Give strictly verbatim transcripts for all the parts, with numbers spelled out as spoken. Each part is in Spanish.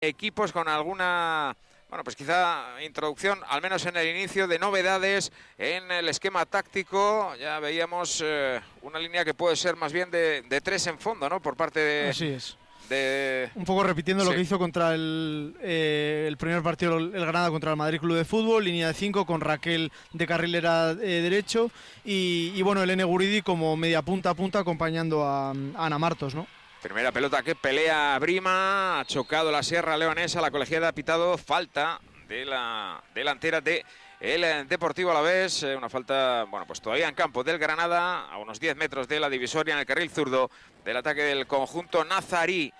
equipos con alguna, bueno, pues quizá introducción, al menos en el inicio, de novedades en el esquema táctico. Ya veíamos eh, una línea que puede ser más bien de, de tres en fondo, ¿no? Por parte de... Así es. De... Un poco repitiendo sí. lo que hizo contra el, eh, el primer partido, el Granada contra el Madrid Club de Fútbol, línea de cinco con Raquel de carrilera eh, derecho y, y bueno, Elene Guridi como media punta a punta acompañando a, a Ana Martos, ¿no? Primera pelota que pelea Brima, ha chocado la Sierra Leonesa, la colegiada ha pitado falta de la delantera de el Deportivo Alavés, una falta, bueno, pues todavía en campo del Granada, a unos diez metros de la divisoria en el carril zurdo del ataque del conjunto nazarí.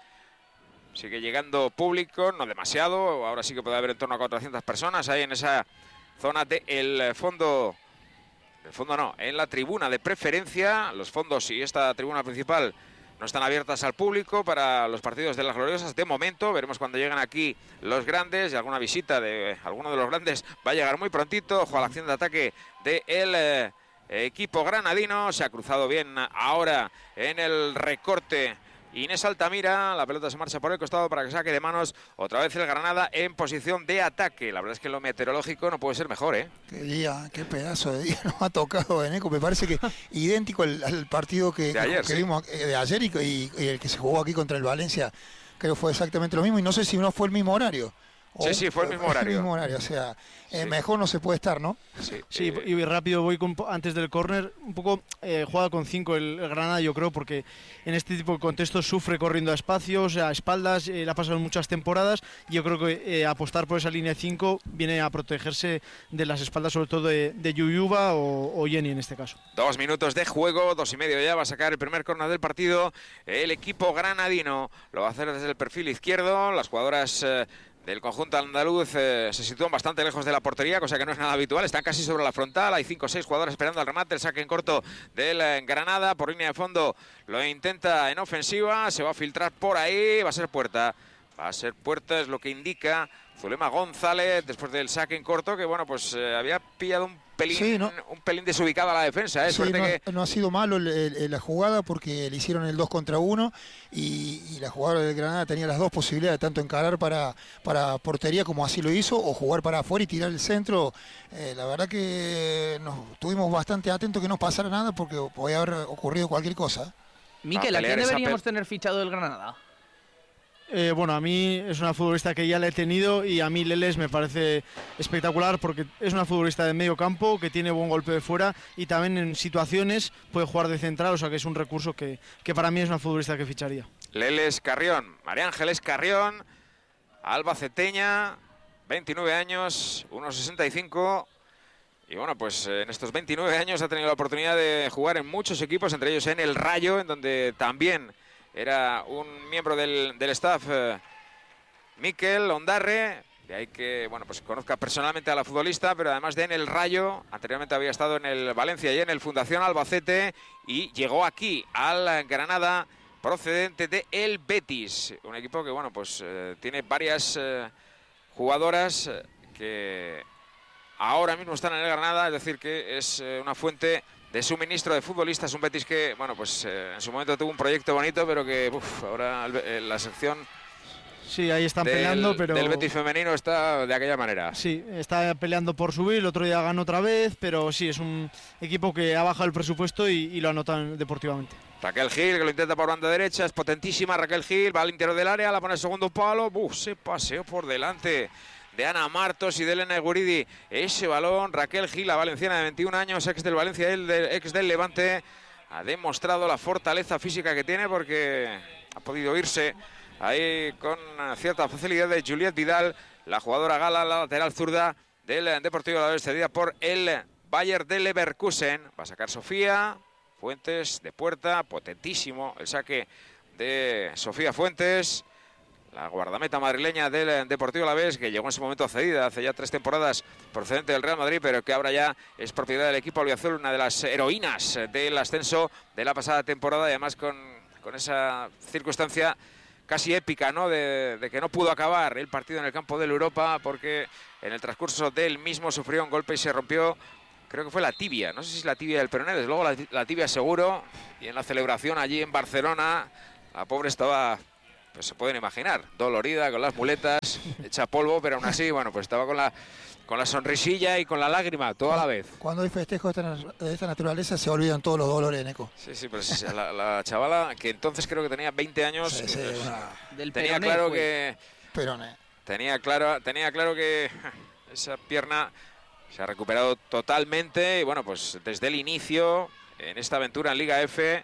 Sigue llegando público, no demasiado, ahora sí que puede haber en torno a cuatrocientas personas ahí en esa zona del fondo, del fondo no, en la tribuna de preferencia. Los fondos y esta tribuna principal no están abiertas al público para los partidos de las gloriosas de momento. Veremos cuando llegan aquí los grandes y alguna visita de alguno de los grandes va a llegar muy prontito. Ojo a la acción de ataque del eh, equipo granadino. Se ha cruzado bien ahora en el recorte Inés Altamira, la pelota se marcha por el costado para que saque de manos otra vez el Granada en posición de ataque. La verdad es que lo meteorológico no puede ser mejor, ¿eh? Qué día, qué pedazo de día nos ha tocado, Eneco. Me parece que idéntico al, al partido que, de ayer, que sí. vimos eh, de ayer y, y, y el que se jugó aquí contra el Valencia. Creo que fue exactamente lo mismo y no sé si no fue el mismo horario. O sí, sí, fue el mismo horario. El mismo horario, o sea, eh, sí. mejor no se puede estar, ¿no? Sí, sí eh... y rápido voy con, antes del córner, un poco eh, juega con cinco el, el Granada, yo creo, porque en este tipo de contextos sufre corriendo a espacios, a espaldas, eh, le ha pasado en muchas temporadas, y yo creo que eh, apostar por esa línea cinco viene a protegerse de las espaldas, sobre todo de, de Yuyuba o, o Jenny en este caso. Dos minutos de juego, dos y medio ya, va a sacar el primer córner del partido el equipo granadino, lo va a hacer desde el perfil izquierdo, las jugadoras... Eh, del conjunto andaluz eh, se sitúan bastante lejos de la portería, cosa que no es nada habitual, están casi sobre la frontal, hay cinco o seis jugadores esperando al remate, el saque en corto del eh, Granada, por línea de fondo lo intenta en ofensiva, se va a filtrar por ahí, va a ser puerta, va a ser puerta, es lo que indica Zulema González, después del saque en corto, que bueno, pues eh, había pillado un pelín, sí, ¿no? un pelín desubicada la defensa, ¿eh? Sí, no, que... no ha sido malo el, el, la jugada porque le hicieron el dos contra uno y, y la jugadora del Granada tenía las dos posibilidades, tanto encarar para, para portería como así lo hizo, o jugar para afuera y tirar el centro. Eh, la verdad que nos estuvimos bastante atentos que no pasara nada porque podía haber ocurrido cualquier cosa. Miquel, ¿a quién deberíamos tener fichado del Granada? Eh, bueno, a mí es una futbolista que ya la he tenido y a mí Leles me parece espectacular porque es una futbolista de medio campo que tiene buen golpe de fuera y también en situaciones puede jugar de central, o sea que es un recurso que, que para mí es una futbolista que ficharía. Leles Carrión, María Ángeles Carrión, albaceteña, veintinueve años, uno sesenta y cinco. Y bueno, pues en estos veintinueve años ha tenido la oportunidad de jugar en muchos equipos, entre ellos en el Rayo, en donde también era un miembro del, del staff, eh, Miquel Ondarre, de ahí que, bueno, pues conozca personalmente a la futbolista, pero además de en el Rayo, anteriormente había estado en el Valencia y en el Fundación Albacete, y llegó aquí al Granada procedente de el Betis, un equipo que, bueno, pues eh, tiene varias eh, jugadoras eh, que ahora mismo están en el Granada, es decir, que es eh, una fuente de suministro de futbolistas, un Betis que, bueno, pues eh, en su momento tuvo un proyecto bonito, pero que, uf, ahora el, el, la sección... Sí, ahí están del, peleando, pero... del Betis femenino está de aquella manera. Sí, está peleando por subir, el otro día ganó otra vez, pero sí, es un equipo que ha bajado el presupuesto y, y lo ha notado deportivamente. Raquel Gil, que lo intenta por banda derecha, es potentísima Raquel Gil, va al interior del área, la pone el segundo palo, uf, se paseó por delante de Ana Martos y de Elena Guridi ese balón. Raquel Gil, la valenciana de veintiún años, ex del Valencia, el de, ex del Levante, ha demostrado la fortaleza física que tiene porque ha podido irse ahí con cierta facilidad de Juliette Vidal, la jugadora gala, la lateral zurda del Deportivo Alavés, cedida por el Bayer de Leverkusen. Va a sacar Sofía Fuentes de puerta, potentísimo el saque de Sofía Fuentes, la guardameta madrileña del Deportivo Alavés, que llegó en su momento cedida hace ya tres temporadas procedente del Real Madrid, pero que ahora ya es propiedad del equipo albiazul, una de las heroínas del ascenso de la pasada temporada, y además con, con esa circunstancia casi épica, ¿no? De, de que no pudo acabar el partido en el campo del Europa porque en el transcurso del mismo sufrió un golpe y se rompió, creo que fue la tibia, no sé si es la tibia del peroné, desde luego la, la tibia seguro, y en la celebración allí en Barcelona la pobre estaba pues se pueden imaginar, dolorida, con las muletas, hecha polvo, pero aún así, bueno, pues estaba con la, con la sonrisilla y con la lágrima, toda a la vez. Cuando hay festejos de esta, de esta naturaleza se olvidan todos los dolores, Neco. Sí, sí, pero sí, la, la chavala, que entonces creo que tenía veinte años, Sí, sí, eh, una- Del tenía peroné claro fue. que... Peroné. Tenía claro, tenía claro que esa pierna se ha recuperado totalmente y bueno, pues desde el inicio en esta aventura en Liga F,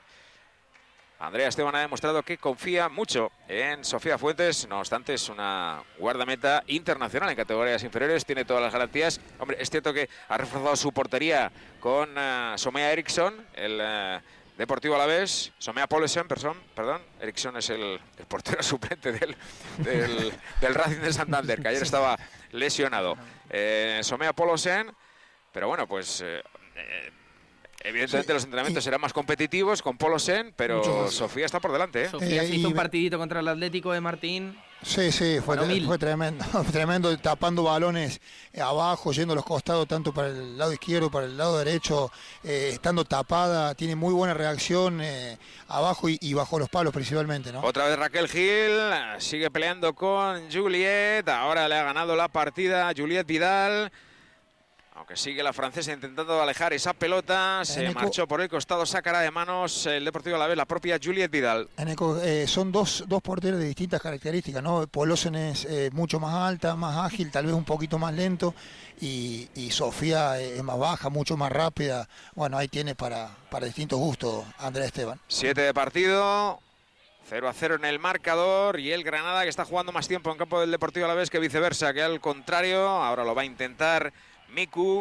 Andrea Esteban ha demostrado que confía mucho en Sofía Fuentes. No obstante, es una guardameta internacional en categorías inferiores, tiene todas las garantías. Hombre, es cierto que ha reforzado su portería con uh, Somea Eriksson, el uh, Deportivo Alavés. Somea Poulsen, perdón, perdón. Eriksson es el, el portero suplente del, del, del Racing de Santander, que ayer estaba lesionado. Eh, Somea Poulsen, pero bueno, pues... Eh, eh, Evidentemente sí, los entrenamientos y... serán más competitivos con Poulsen, pero Sofía está por delante, ¿eh? Sofía eh, se hizo y... un partidito contra el Atlético de Martín. Sí, sí, fue, bueno, fue tremendo, tremendo, tapando balones abajo, yendo a los costados, tanto para el lado izquierdo, para el lado derecho, eh, estando tapada, tiene muy buena reacción eh, abajo y, y bajo los palos principalmente, ¿no? Otra vez Raquel Gil, sigue peleando con Juliet, ahora le ha ganado la partida Juliet Vidal. Aunque sigue la francesa intentando alejar esa pelota, se Eneco, marchó por el costado, sacará de manos el Deportivo Alavés, la propia Juliet Vidal. Eneco, eh, son dos, dos porteros de distintas características, ¿no? Poulsen es eh, mucho más alta, más ágil, tal vez un poquito más lento, y, y Sofía es más baja, mucho más rápida. Bueno, ahí tiene para, para distintos gustos Andrea Esteban. Siete de partido, cero a cero en el marcador, y el Granada, que está jugando más tiempo en campo del Deportivo Alavés que viceversa, que al contrario, ahora lo va a intentar Miku,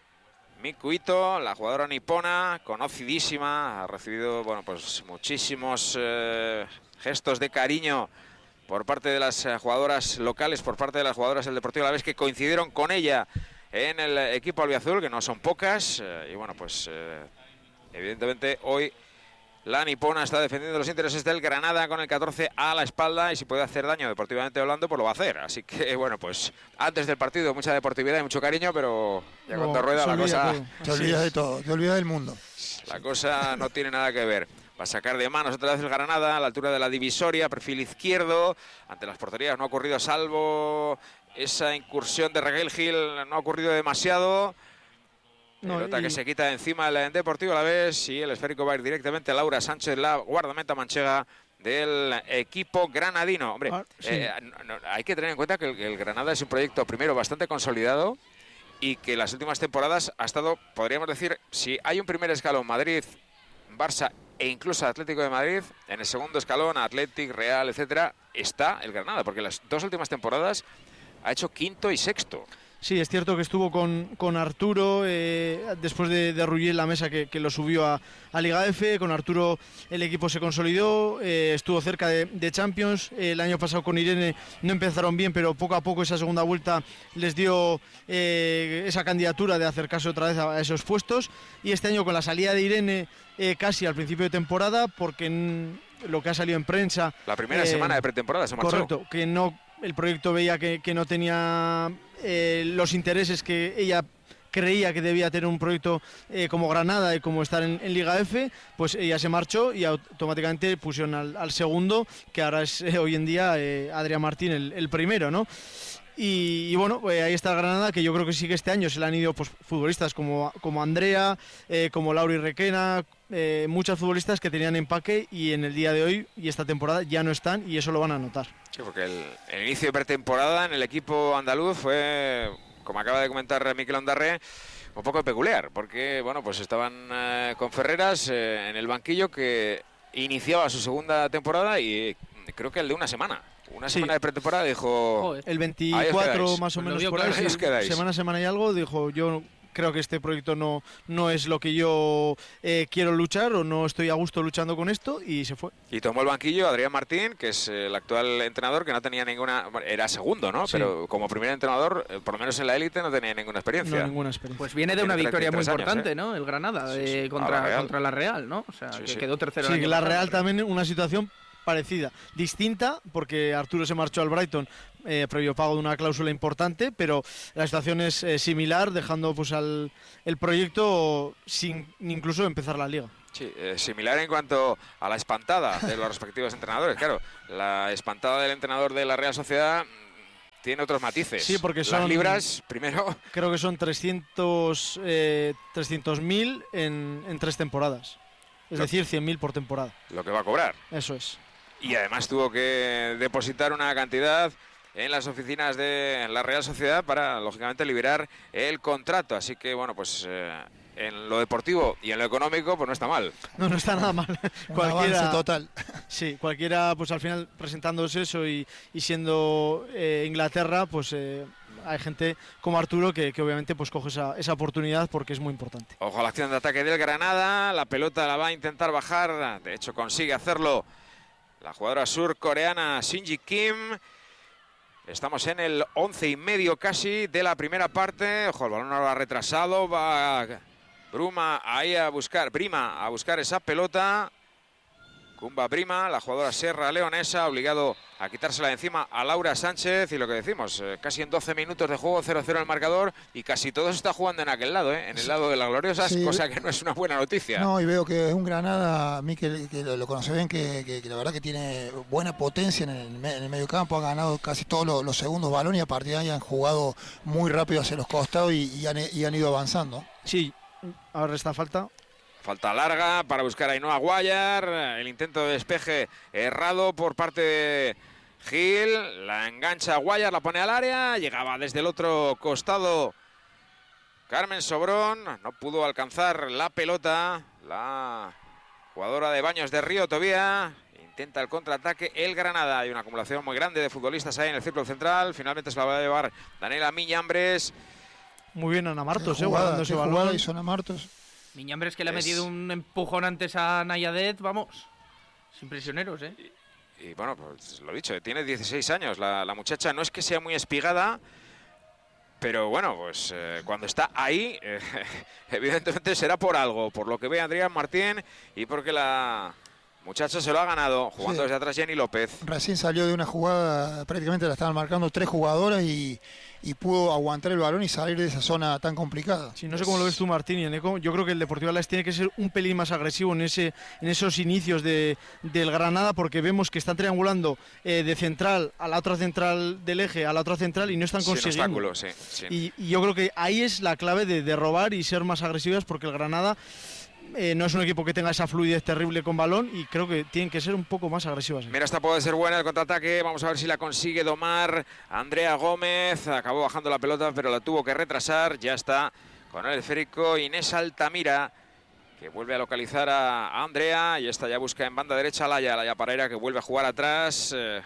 Miku Ito, la jugadora nipona, conocidísima, ha recibido bueno, pues muchísimos eh, gestos de cariño por parte de las eh, jugadoras locales, por parte de las jugadoras del Deportivo Alavés que coincidieron con ella en el equipo albiazul, que no son pocas, eh, y bueno, pues eh, evidentemente hoy la nipona está defendiendo los intereses del Granada con el catorce a la espalda, y si puede hacer daño deportivamente hablando, pues lo va a hacer. Así que, bueno, pues antes del partido mucha deportividad y mucho cariño, pero ya no, cuando rueda la cosa... Todo. Te olvidas de todo, te olvidas del mundo. La cosa no tiene nada que ver. Va a sacar de manos otra vez el Granada a la altura de la divisoria, perfil izquierdo. Ante las porterías no ha ocurrido, salvo esa incursión de Raquel Gil, no ha ocurrido demasiado. Pelota no, y... que se quita de encima el Deportivo Alavés, y el esférico va a ir directamente a Laura Sánchez, la guardameta manchega del equipo granadino. Hombre, ah, sí. eh, no, no, hay que tener en cuenta que el, el Granada es un proyecto primero bastante consolidado, y que las últimas temporadas ha estado, podríamos decir, si hay un primer escalón Madrid, Barça e incluso Atlético de Madrid, en el segundo escalón Athletic, Real, etcétera, está el Granada, porque las dos últimas temporadas ha hecho quinto y sexto. Sí, es cierto que estuvo con, con Arturo, eh, después de, de Rullé en la mesa, que, que lo subió a, a Liga F. Con Arturo el equipo se consolidó, eh, estuvo cerca de, de Champions. Eh, el año pasado con Irene no empezaron bien, pero poco a poco esa segunda vuelta les dio eh, esa candidatura de acercarse otra vez a, a esos puestos. Y este año, con la salida de Irene eh, casi al principio de temporada, porque en, lo que ha salido en prensa... La primera eh, semana de pretemporada se marchó. Correcto, que no, el proyecto veía que, que no tenía... Eh, los intereses que ella creía que debía tener un proyecto eh, como Granada y como estar en, en Liga F, pues ella se marchó y automáticamente pusieron al, al segundo, que ahora es eh, hoy en día eh, Adrián Martín el, el primero, ¿no? Y, y bueno, pues ahí está el Granada, que yo creo que sí que este año se le han ido pues, futbolistas como, como Andrea, eh, como Lauri Requena, eh, muchas futbolistas que tenían empaque, y en el día de hoy y esta temporada ya no están, y eso lo van a notar. Sí, porque el, el inicio de pretemporada en el equipo andaluz fue, como acaba de comentar Miquel Ondarre, un poco peculiar, porque bueno, pues estaban eh, con Ferreras eh, en el banquillo, que iniciaba su segunda temporada, y creo que el de una semana. Una sí. semana de pretemporada dijo... Joder. El veinticuatro más o menos, por ahí, ahí semana, semana y algo, dijo: yo creo que este proyecto no, no es lo que yo eh, quiero luchar, o no estoy a gusto luchando con esto, y se fue. Y tomó el banquillo Adrián Martín, que es el actual entrenador, que no tenía ninguna... Era segundo, ¿no? Sí. Pero como primer entrenador, por lo menos en la élite, no tenía ninguna experiencia. No, ninguna experiencia. Pues viene de una victoria muy importante, años, ¿eh? ¿no? El Granada, sí, sí. Eh, contra, la contra la Real, ¿no? O sea, sí, que sí. quedó tercero. Sí, el año la pasado. Real también una situación parecida, distinta, porque Arturo se marchó al Brighton eh, previo pago de una cláusula importante, pero la situación es eh, similar, dejando pues al el proyecto sin incluso empezar la liga. Sí, eh, similar en cuanto a la espantada de los respectivos entrenadores. Claro, la espantada del entrenador de la Real Sociedad tiene otros matices. Sí, porque son... Las libras, primero... Creo que son trescientos mil en, en tres temporadas. Es Lo- decir, cien mil por temporada. Lo que va a cobrar. Eso es. Y además tuvo que depositar una cantidad en las oficinas de la Real Sociedad para, lógicamente, liberar el contrato. Así que, bueno, pues eh, en lo deportivo y en lo económico, pues no está mal. No, no está nada mal. Un cualquiera, avance total. Sí, cualquiera, pues al final presentándose eso y, y siendo eh, Inglaterra, pues eh, hay gente como Arturo que, que obviamente pues coge esa, esa oportunidad porque es muy importante. Ojo a la acción de ataque del Granada. La pelota la va a intentar bajar. De hecho, consigue hacerlo la jugadora surcoreana Shinji Kim. Estamos en el once y medio casi de la primera parte. Ojo, el balón no lo ha retrasado. Va Bruma ahí a buscar, Brima a buscar esa pelota. Kumba Brima, la jugadora serra leonesa, obligado a quitársela de encima a Laura Sánchez. Y lo que decimos, eh, casi en doce minutos de juego, cero cero el marcador. Y casi todo se está jugando en aquel lado, ¿eh? En el lado de las gloriosas, Sí. cosa que no es una buena noticia. No, y veo que es un Granada, a mí que, que lo, lo conoce bien, que, que, que la verdad que tiene buena potencia en el, me- en el medio campo, ha ganado casi todos los, los segundos balones y a partir de ahí han jugado muy rápido hacia los costados y, y han, y han ido avanzando. Sí, ahora esta falta. Falta larga para buscar a Ainhoa Guayar. El intento de despeje errado por parte de Gil. La engancha Guayar, la pone al área. Llegaba desde el otro costado Carmen Sobrón. No pudo alcanzar la pelota. La jugadora de Baños de Río todavía intenta el contraataque. El Granada. Hay una acumulación muy grande de futbolistas ahí en el círculo central. Finalmente se la va a llevar Daniela Miñambres. Muy bien Ana Martos, Qué eh, jugada, guardando ese qué balón. jugada hizo Ana Martos. Miñambres que le ha Es- metido un empujón antes a Nayadet, vamos. Sin prisioneros, ¿eh? Y bueno, pues lo dicho, tiene dieciséis años. La, la muchacha no es que sea muy espigada, pero bueno, pues eh, cuando está ahí, eh, evidentemente será por algo, por lo que ve Adrián Martín y porque la muchacha se lo ha ganado, jugando Sí. desde atrás Jenny López. Recién salió de una jugada, prácticamente la estaban marcando tres jugadoras y, y pudo aguantar el balón y salir de esa zona tan complicada. Sí, no sé cómo lo ves tú, Martín y Eneco. Yo creo que el Deportivo Alavés tiene que ser un pelín más agresivo en ese en esos inicios de, del Granada, porque vemos que están triangulando eh, de central a la otra central del eje, a la otra central y no están Sin consiguiendo. obstáculos, sí, sí. Y, y yo creo que ahí es la clave de, de robar y ser más agresivas, porque el Granada eh, no es un equipo que tenga esa fluidez terrible con balón y creo que tienen que ser un poco más agresivas. Mira, esta puede ser buena el contraataque. Vamos a ver si la consigue domar Andrea Gómez. Acabó bajando la pelota, pero la tuvo que retrasar. Ya está con el esférico Inés Altamira, que vuelve a localizar a Andrea. Y esta ya busca en banda derecha a Laia. Laia Pareira, que vuelve a jugar atrás. Eh,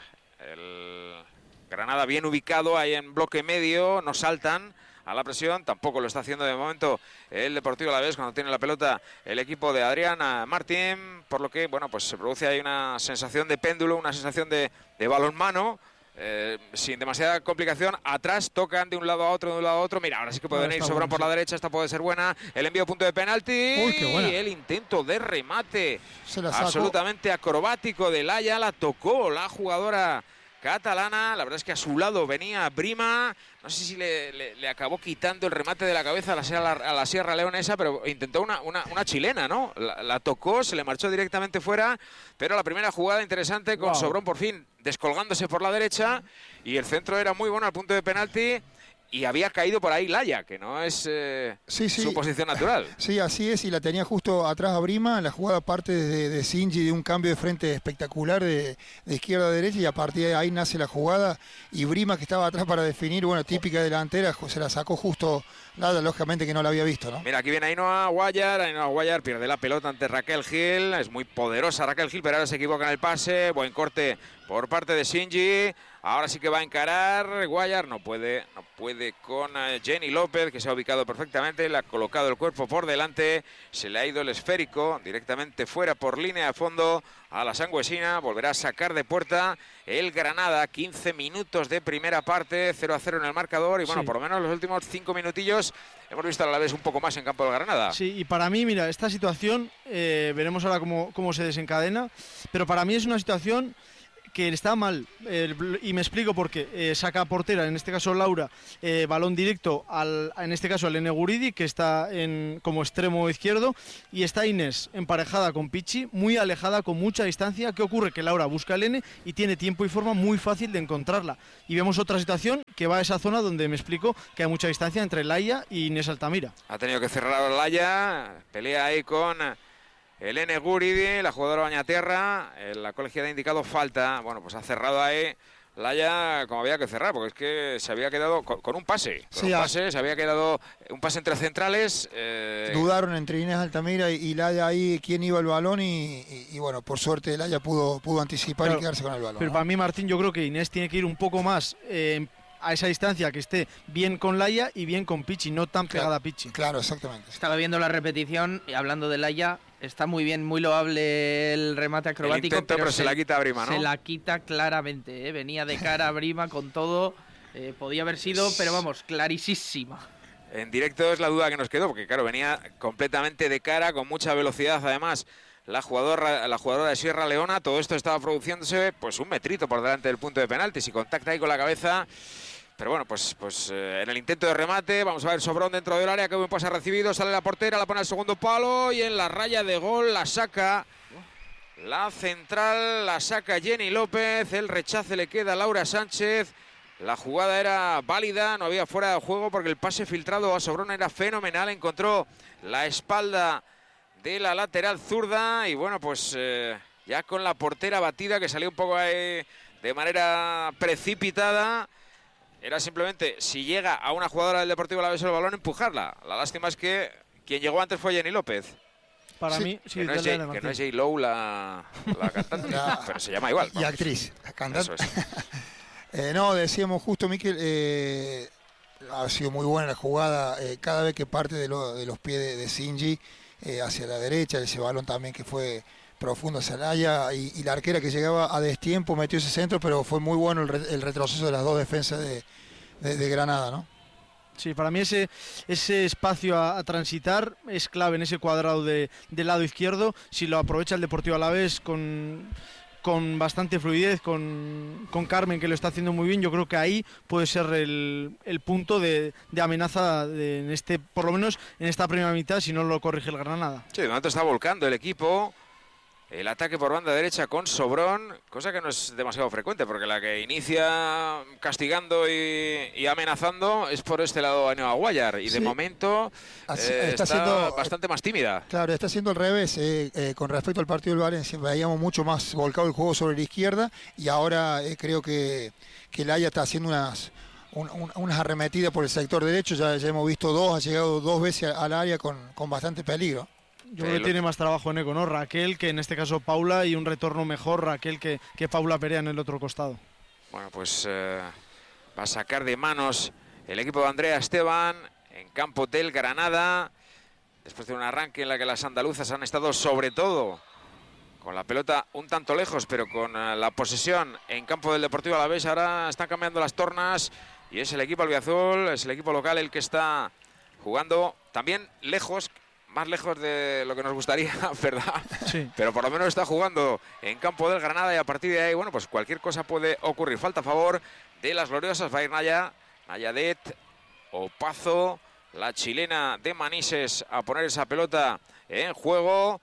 el Granada bien ubicado ahí en bloque medio. No saltan a la presión, tampoco lo está haciendo de momento el Deportivo Alavés cuando tiene la pelota el equipo de Adrián Martín, por lo que bueno, pues se produce ahí una sensación de péndulo, una sensación de, de balonmano, eh, sin demasiada complicación. Atrás tocan de un lado a otro, de un lado a otro. Mira, ahora sí que puede Ahora venir está Sobrón bueno, por sí. la derecha, esta puede ser buena. El envío punto de penalti. Uy, qué buena. Y el intento de remate Se la sacó. absolutamente acrobático de Laia, la tocó la jugadora catalana. La verdad es que a su lado venía Brima. No sé si le, le- le acabó quitando el remate de la cabeza a la, sierra- a la Sierra Leonesa, pero intentó una, una, una chilena, ¿no? La, la tocó, se le marchó directamente fuera, pero la primera jugada interesante con Wow. Sobrón por fin descolgándose por la derecha y el centro era muy bueno al punto de penalti y había caído por ahí Laia, que no es eh, Sí, sí. su posición natural. Sí, así es, y la tenía justo atrás a Brima. La jugada parte de, de Sinji, de un cambio de frente espectacular de, de izquierda a derecha, y a partir de ahí nace la jugada. Y Brima, que estaba atrás para definir, bueno, típica delantera, se la sacó justo nada, lógicamente que no la había visto, ¿no? Mira, aquí viene Ainhoa Guayar. Ainhoa Guayar pierde la pelota ante Raquel Gil. Es muy poderosa Raquel Gil, pero ahora se equivoca en el pase. Buen corte por parte de Shinji. Ahora sí que va a encarar Guayar. No puede, no puede con eh, Jenny López, que se ha ubicado perfectamente. Le ha colocado el cuerpo por delante. Se le ha ido el esférico directamente fuera por línea de fondo a la sangüesina. Volverá a sacar de puerta el Granada. quince minutos de primera parte, cero a cero en el marcador. Y bueno, Sí. por lo menos los últimos cinco minutillos hemos visto a la vez un poco más en campo del Granada. Sí, y para mí, mira, esta situación, eh, veremos ahora cómo, cómo se desencadena, pero para mí es una situación que está mal, eh, y me explico por qué. Eh, saca a portera, en este caso Laura, eh, balón directo, al, en este caso al Ene Guridi, que está en, como extremo izquierdo, y está Inés emparejada con Pichi, muy alejada, con mucha distancia. ¿Qué ocurre? Que Laura busca al Ene y tiene tiempo y forma muy fácil de encontrarla. Y vemos otra situación que va a esa zona donde me explico que hay mucha distancia entre Laia y Inés Altamira. Ha tenido que cerrar a Laia, pelea ahí con el Ene Guridi, la jugadora bañaterra. La colegiada ha indicado falta. Bueno, pues ha cerrado ahí Laia como había que cerrar, porque es que se había quedado con, con un pase. Con sí, un a... pase, se había quedado un pase entre centrales. Eh... Dudaron entre Inés Altamira y, y Laia ahí quién iba el balón y, y, y bueno, por suerte Laia pudo, pudo anticipar claro, y quedarse con el balón. Pero ¿no? Para mí, Martín, yo creo que Inés tiene que ir un poco más eh, a esa distancia, que esté bien con Laia y bien con Pichi, no tan claro, pegada a Pichi. Claro, exactamente. Estaba viendo la repetición y hablando de Laia, está muy bien, muy loable el remate acrobático. El intento, pero, pero se, se la quita a Brima, ¿no? Se la quita claramente, ¿eh? Venía de cara a Brima con todo, eh, podía haber sido, pero vamos, clarísima. En directo es la duda que nos quedó, porque claro, venía completamente de cara, con mucha velocidad además. La jugadora, la jugadora de Sierra Leona, todo esto estaba produciéndose pues un metrito por delante del punto de penalti. Si contacta ahí con la cabeza, pero bueno, pues, pues eh, en el intento de remate, vamos a ver Sobrón dentro del área, que buen pase ha recibido, sale la portera, la pone al segundo palo y en la raya de gol la saca la central, la saca Jenny López, el rechace le queda a Laura Sánchez. La jugada era válida, no había fuera de juego porque el pase filtrado a Sobrón era fenomenal, encontró la espalda de la lateral zurda y bueno, pues eh, ya con la portera batida, que salió un poco ahí de manera precipitada. Era simplemente, si llega a una jugadora del Deportivo Alavés el balón, empujarla. La lástima es que quien llegó antes fue Jenny López. Para sí, mí, sí, que no es J, que no es J. Lowe la, la cantante, la, pero se llama igual. Y vamos. Actriz, cantante. Eso es. eh, no, decíamos justo, Miquel, eh, ha sido muy buena la jugada. Eh, cada vez que parte de, lo, de los pies de, de Sinji eh, hacia la derecha, ese balón también que fue profundo hacia Laia, y, y la arquera que llegaba a destiempo metió ese centro, pero fue muy bueno el, re, el retroceso de las dos defensas de, de, de Granada, ¿no? Sí, para mí ese, ese espacio a, a transitar es clave en ese cuadrado de, del lado izquierdo. Si lo aprovecha el Deportivo Alavés con, con bastante fluidez, con, con Carmen, que lo está haciendo muy bien, yo creo que ahí puede ser el, el punto de, de amenaza de, en este, por lo menos en esta primera mitad, si no lo corrige el Granada. Sí, de momento está volcando el equipo. El ataque por banda derecha con Sobrón, cosa que no es demasiado frecuente, porque la que inicia castigando y, y amenazando es por este lado Ainhoa Guayar, y sí, de momento así, eh, está, está siendo, bastante más tímida. Claro, está siendo al revés. Eh, eh, con respecto al partido del Valencia, veíamos mucho más volcado el juego sobre la izquierda, y ahora eh, creo que, que Laia está haciendo unas, un, un, unas arremetidas por el sector derecho. Ya, ya hemos visto dos, ha llegado dos veces al área con, con bastante peligro. Yo creo que tiene más trabajo en Eco, ¿no? Raquel, que en este caso Paula, y un retorno mejor Raquel que, que Paula Perea en el otro costado. Bueno, pues eh, va a sacar de manos el equipo de Andrea Esteban en campo del Granada, después de un arranque en la que las andaluzas han estado sobre todo con la pelota un tanto lejos, pero con uh, la posesión en campo del Deportivo Alavés. Ahora están cambiando las tornas y es el equipo albiazul, es el equipo local el que está jugando también lejos, más lejos de lo que nos gustaría, ¿verdad? Sí. Pero por lo menos está jugando en campo del Granada, y a partir de ahí, bueno, pues cualquier cosa puede ocurrir. Falta a favor de las gloriosas. Va a ir Naya, Nayadet, Opazo, la chilena de Manises, a poner esa pelota en juego.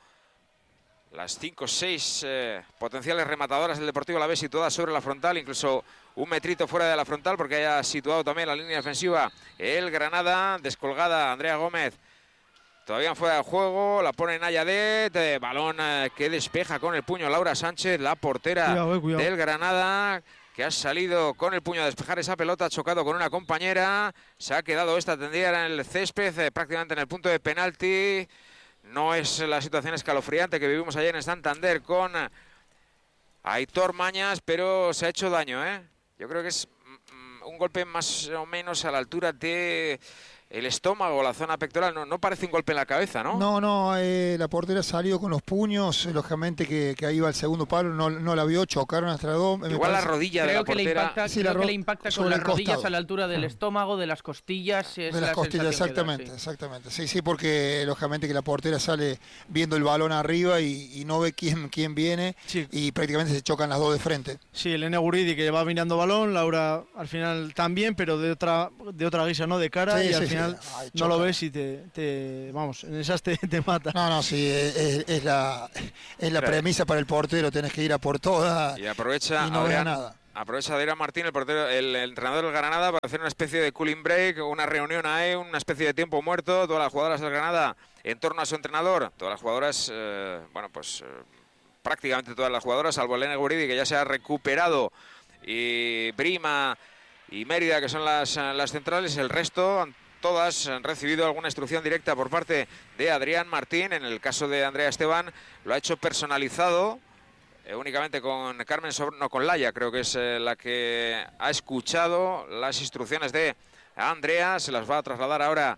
Las cinco o seis eh, potenciales rematadoras del Deportivo Alavés, y todas sobre la frontal, incluso un metrito fuera de la frontal, porque haya situado también la línea defensiva el Granada. Descolgada Andrea Gómez, todavía fuera de juego, la pone Nayadet, eh, balón eh, que despeja con el puño Laura Sánchez, la portera cuidado, eh, cuidado. del Granada, que ha salido con el puño a despejar esa pelota, ha chocado con una compañera, se ha quedado esta tendida en el césped, eh, prácticamente en el punto de penalti. No es la situación escalofriante que vivimos ayer en Santander con Aitor Mañas, pero se ha hecho daño, ¿eh? Yo creo que es mm, un golpe más o menos a la altura de el estómago, la zona pectoral, no, no parece un golpe en la cabeza, ¿no? No, no, eh, la portera salió con los puños, lógicamente que, que ahí iba el segundo palo, no, no la vio, chocaron hasta dos. Igual la rodilla de la Creo que le portera. impacta, Sí, creo la que ro- le impacta sobre con las el rodillas costado. a la altura del estómago, de las costillas. Es De las la costillas, sensación que da, exactamente, sí. exactamente. Sí, sí, porque lógicamente que la portera sale viendo el balón arriba y, y no ve quién, quién viene Sí. y prácticamente se chocan las dos de frente. Sí, el Ene Guridi que va mirando balón, Laura al final también, pero de otra de otra guisa, ¿no? De cara Sí, y al sí, sí. final Ay, no lo choca. ves y te, te vamos, en esas te, te mata. No, no, sí, es, es la, es la Claro. premisa para el portero, tenés que ir a por todas Y aprovecha y no ves Adrián, nada. aprovecha Adrián Martín, el portero, el, el entrenador del Granada, para hacer una especie de cooling break, una reunión ahí, una especie de tiempo muerto. Todas las jugadoras del Granada en torno a su entrenador, todas las jugadoras, eh, bueno, pues eh, prácticamente todas las jugadoras, salvo Elena Guridi, que ya se ha recuperado, y Brima y Mérida, que son las, las centrales. El resto, todas han recibido alguna instrucción directa por parte de Adrián Martín. En el caso de Andrea Esteban, lo ha hecho personalizado, eh, únicamente con Carmen Sobr no, con Laia, creo que es eh, la que ha escuchado las instrucciones de Andrea. Se las va a trasladar ahora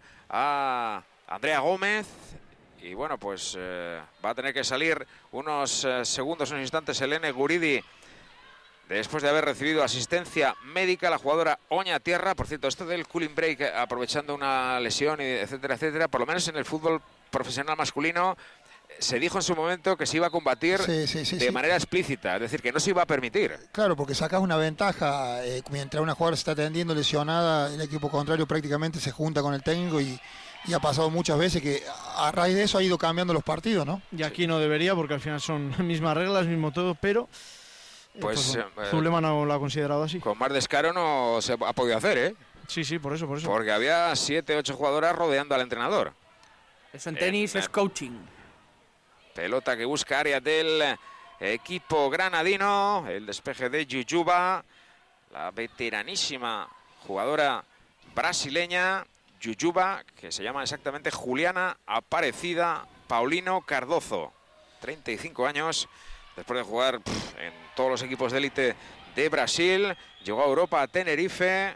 a Andrea Gómez. Y bueno, pues eh, va a tener que salir unos eh, segundos, unos instantes, Elena Guridi, después de haber recibido asistencia médica. La jugadora Oña Tierra, por cierto, esto del cooling break, aprovechando una lesión, y etcétera, etcétera, por lo menos en el fútbol profesional masculino, se dijo en su momento que se iba a combatir Sí, sí, sí, de sí. manera explícita, es decir, que no se iba a permitir. Claro, porque sacás una ventaja, eh, mientras una jugadora se está atendiendo lesionada, el equipo contrario prácticamente se junta con el técnico y, y ha pasado muchas veces que a raíz de eso ha ido cambiando los partidos, ¿no? Y aquí no debería porque al final son mismas reglas, mismo todo, pero eh, Pues, bueno, eh, Zulema no lo ha considerado así. Con más descaro no se ha podido hacer, ¿eh? Sí, sí, por eso, por eso. Porque había siete, ocho jugadoras rodeando al entrenador. Eso en tenis Eh, es coaching. Pelota que busca área del equipo granadino. El despeje de Yuyuba, la veteranísima jugadora brasileña Yuyuba, que se llama exactamente Juliana Aparecida Paulino Cardozo. treinta y cinco años, después de jugar pff, en todos los equipos de élite de Brasil. Llegó a Europa, a Tenerife,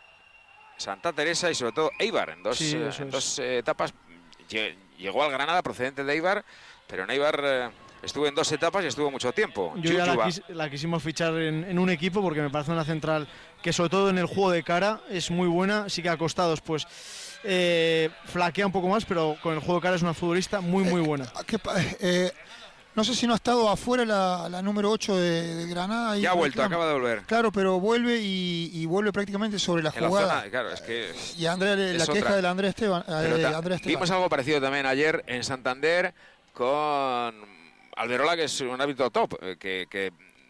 Santa Teresa y sobre todo Eibar. En dos, Sí, eh, eso en es. dos eh, etapas lle- llegó al Granada procedente de Eibar, pero en Eibar eh, estuvo en dos etapas y estuvo mucho tiempo. Yo ya la, Yuyuba. quis- la quisimos fichar en, en un equipo porque me parece una central que sobre todo en el juego de cara es muy buena. Sí que a costados pues eh, flaquea un poco más, pero con el juego de cara es una futbolista muy muy buena. Ah, ¿qué pa- eh, no sé si no ha estado afuera la, la número ocho de, de Granada. y Ya ha vuelto, prácticamente- acaba de volver. Claro, pero vuelve y, y vuelve prácticamente sobre la En la jugada. zona, claro, es que Y Andrea, le- la es queja otra. del Andrés Esteban. eh, Pero ta- Andrea Esteban. vimos algo parecido también ayer en Santander con Alberola, que es un árbitro top, eh, que, que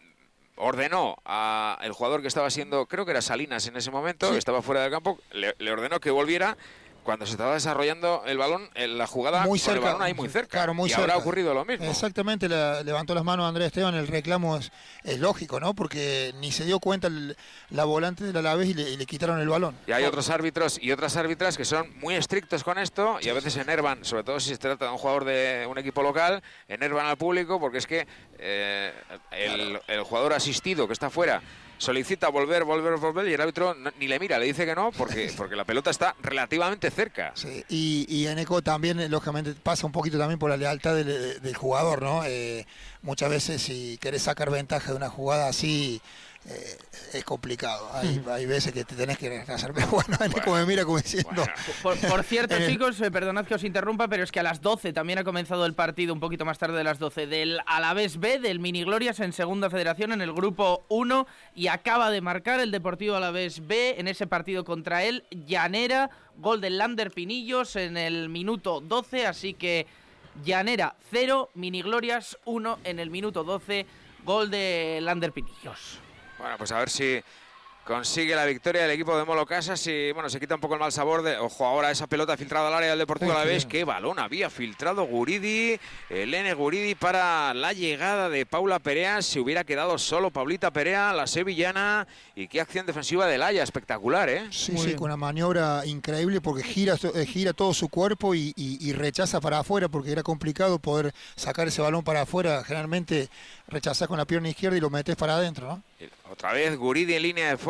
ordenó al jugador que estaba siendo, creo que era Salinas en ese momento, Sí. que estaba fuera del campo, le, le ordenó que volviera cuando se estaba desarrollando el balón, en la jugada Muy con el cerca, balón ahí muy cerca. claro, muy y ahora ha cerca. ocurrido lo mismo. Exactamente, la- levantó las manos Andrés Esteban, el reclamo es, es lógico, ¿no? Porque ni se dio cuenta el- la volante del Alavés y le, y le quitaron el balón. Y hay otros árbitros y otras árbitras que son muy estrictos con esto y a veces enervan, sobre todo si se trata de un jugador de un equipo local, enervan al público porque es que eh, el, el jugador asistido que está fuera solicita volver, volver, volver y el árbitro no- ni le mira, le dice que no porque, porque la pelota está relativamente cerca. Sí, y, y en Eco también, eh, lógicamente, pasa un poquito también por la lealtad del, del jugador, ¿no? Eh, muchas veces si querés sacar ventaja de una jugada así, eh, es complicado. Hay, hay veces que te tenés que hacer, pero bueno, en Eco me mira como diciendo... Bueno, Por, por cierto, En el- chicos, eh, perdonad que os interrumpa, pero es que a las doce también ha comenzado el partido, un poquito más tarde de las doce, del Alavés B, del Mini Glorias en Segunda Federación, en el grupo uno, y acaba de marcar el Deportivo Alavés B en ese partido contra él, Llanera, gol del Lander Pinillos en el minuto doce, así que Llanera cero, Mini Glorias uno en el minuto doce, gol de Lander Pinillos. bueno, pues a ver si consigue la victoria del equipo de Molo Casas y bueno, se quita un poco el mal sabor de, ojo ahora esa pelota filtrada al área del Deportivo Uy, Alavés, sí. qué balón había filtrado Guridi, Elene Guridi para la llegada de Paula Perea, se hubiera quedado solo Paulita Perea, la sevillana, y qué acción defensiva de Laia, espectacular, ¿eh? Sí, Muy sí, bien. con una maniobra increíble porque gira, eh, gira todo su cuerpo y, y- y rechaza para afuera porque era complicado poder sacar ese balón para afuera. Generalmente rechazás con la pierna izquierda y lo metes para adentro, ¿no? Otra vez Guridi en línea de fondo.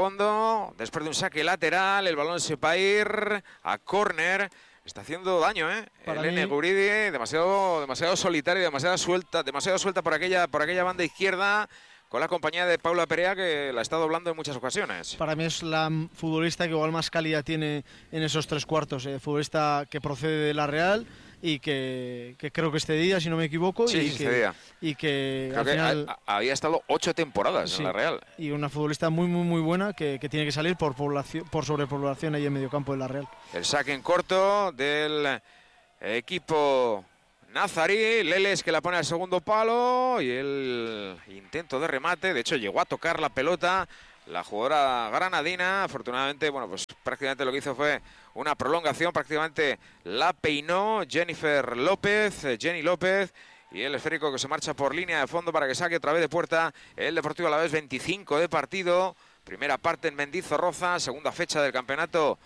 fondo, después de un saque lateral, el balón se va a ir a córner. Está haciendo daño, ¿eh? Para el mí... Eneguridi, demasiado, demasiado solitario, demasiado suelta, demasiado suelta por aquella, por aquella banda izquierda, con la compañía de Paula Perea, que la está doblando en muchas ocasiones. Para mí es la futbolista que igual más calidad tiene en esos tres cuartos. Eh. Futbolista que procede de la Real y que, que creo que este día, si no me equivoco, sí, y, este que, día. y que creo al que final... ha, había estado ocho temporadas sí, en la Real. Y una futbolista muy, muy, muy buena que, que tiene que salir por, población, por sobrepoblación ahí en medio campo de la Real. El saque en corto del equipo nazarí, Leles que la pone al segundo palo y el intento de remate, de hecho llegó a tocar la pelota la jugadora granadina, afortunadamente, bueno, pues prácticamente lo que hizo fue una prolongación, prácticamente la peinó Jennifer López, Jenny López, y el esférico que se marcha por línea de fondo para que saque otra vez de puerta el Deportivo Alavés. Veinticinco de partido, primera parte en Mendizorroza, segunda fecha del campeonato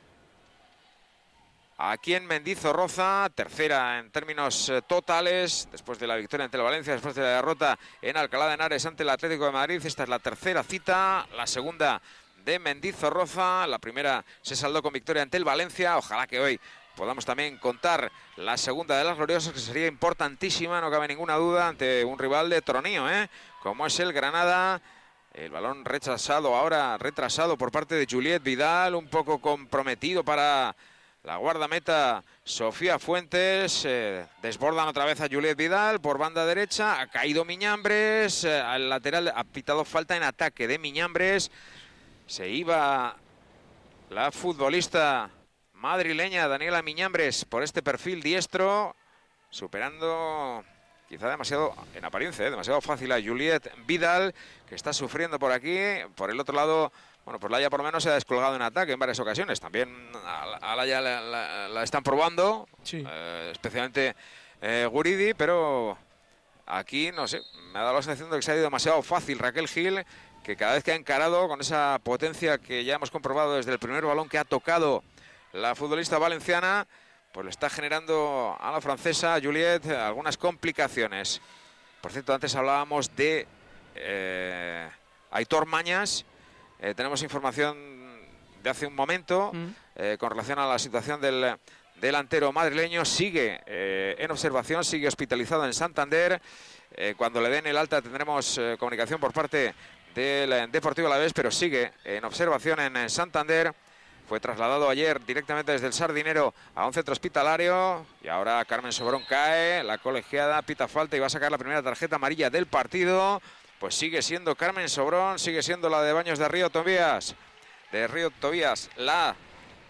aquí en Mendizorroza, tercera en términos eh, totales, después de la victoria ante el Valencia, después de la derrota en Alcalá de Henares ante el Atlético de Madrid. Esta es la tercera cita, la segunda de Mendizorroza, la primera se saldó con victoria ante el Valencia. Ojalá que hoy podamos también contar la segunda de las gloriosas, que sería importantísima, no cabe ninguna duda, ante un rival de tronío, ¿eh? como es el Granada. El balón rechazado, ahora retrasado por parte de Juliet Vidal, un poco comprometido para la guardameta Sofía Fuentes. Eh, desbordan otra vez a Juliet Vidal por banda derecha. Ha caído Miñambres. Eh, al lateral ha pitado falta en ataque de Miñambres. Se iba la futbolista madrileña Daniela Miñambres por este perfil diestro, superando quizá demasiado, en apariencia, ¿eh? demasiado fácil a Juliet Vidal, que está sufriendo por aquí. Por el otro lado, bueno, pues Laia por lo menos se ha descolgado en ataque en varias ocasiones. También a Laia la, la, la están probando, sí. eh, especialmente eh, Guridi, pero aquí, no sé, me ha dado la sensación de que se ha ido demasiado fácil Raquel Gil, que cada vez que ha encarado con esa potencia que ya hemos comprobado desde el primer balón que ha tocado la futbolista valenciana, pues le está generando a la francesa Juliet algunas complicaciones. Por cierto, antes hablábamos de eh, Aitor Mañas. Eh, tenemos información de hace un momento mm. eh, con relación a la situación del delantero madrileño. Sigue eh, en observación, sigue hospitalizado en Santander. Eh, cuando le den el alta tendremos eh, comunicación por parte del Deportivo Alavés, pero sigue en observación en, en Santander. Fue trasladado ayer directamente desde el Sardinero a un centro hospitalario y ahora Carmen Sobrón cae, la colegiada pita falta y va a sacar la primera tarjeta amarilla del partido. Pues sigue siendo Carmen Sobrón, sigue siendo la de Baños de Río Tobías, de Río Tobías, la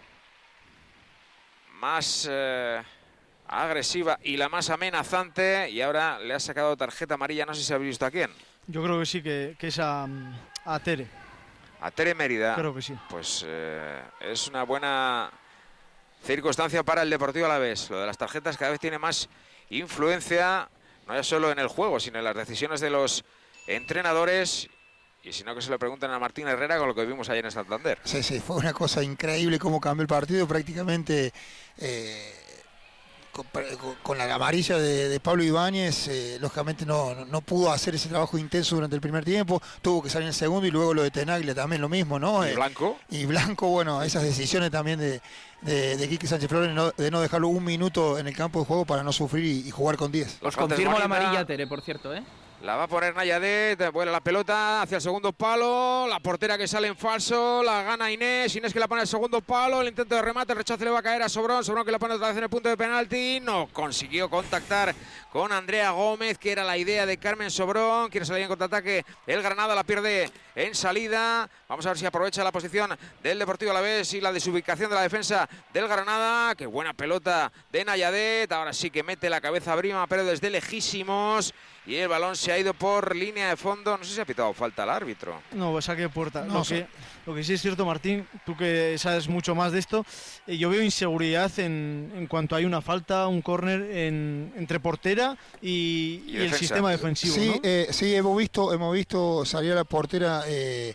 más eh, agresiva y la más amenazante, y ahora le ha sacado tarjeta amarilla, no sé si habéis visto a quién. Yo creo que sí, que, que es a, a Tere. A Tere Mérida. Creo que sí. Pues eh, es una buena circunstancia para el Deportivo Alavés. Lo de las tarjetas cada vez tiene más influencia, no ya solo en el juego, sino en las decisiones de los entrenadores. Y si no, que se lo pregunten a Martín Herrera con lo que vimos ayer en Santander. Sí, sí, fue una cosa increíble cómo cambió el partido. Prácticamente eh, con, con la amarilla de, de Pablo Ibáñez, eh, lógicamente no, no, no pudo hacer ese trabajo intenso durante el primer tiempo. Tuvo que salir en el segundo, y luego lo de Tenaglia también lo mismo, ¿no? ¿Y Blanco? Eh, y Blanco, bueno, esas decisiones también de, de, de Quique Sánchez Flores, no, de no dejarlo un minuto en el campo de juego para no sufrir y, y jugar con diez. Os confirmo la amarilla, Tere, por cierto, ¿eh? La va a poner Nayadet, vuela la pelota hacia el segundo palo, la portera que sale en falso, la gana Inés, Inés que la pone al segundo palo, el intento de remate, el rechazo le va a caer a Sobrón, Sobrón que la pone otra vez en el punto de penalti, no consiguió contactar con Andrea Gómez, que era la idea de Carmen Sobrón, quiere salir en contraataque, el Granada la pierde en salida, vamos a ver si aprovecha la posición del Deportivo Alavés y la desubicación de la defensa del Granada. Qué buena pelota de Nayadet, ahora sí que mete la cabeza a Brima, pero desde lejísimos. Y el balón se ha ido por línea de fondo. No sé si ha pitado falta al árbitro. No, saque de puerta. No, lo, que, lo que sí es cierto, Martín, tú que sabes mucho más de esto, eh, yo veo inseguridad en, en cuanto hay una falta, un córner en, entre portera y, y, y el sistema defensivo. Sí, ¿no? eh, sí, hemos visto, hemos visto salir a la portera eh,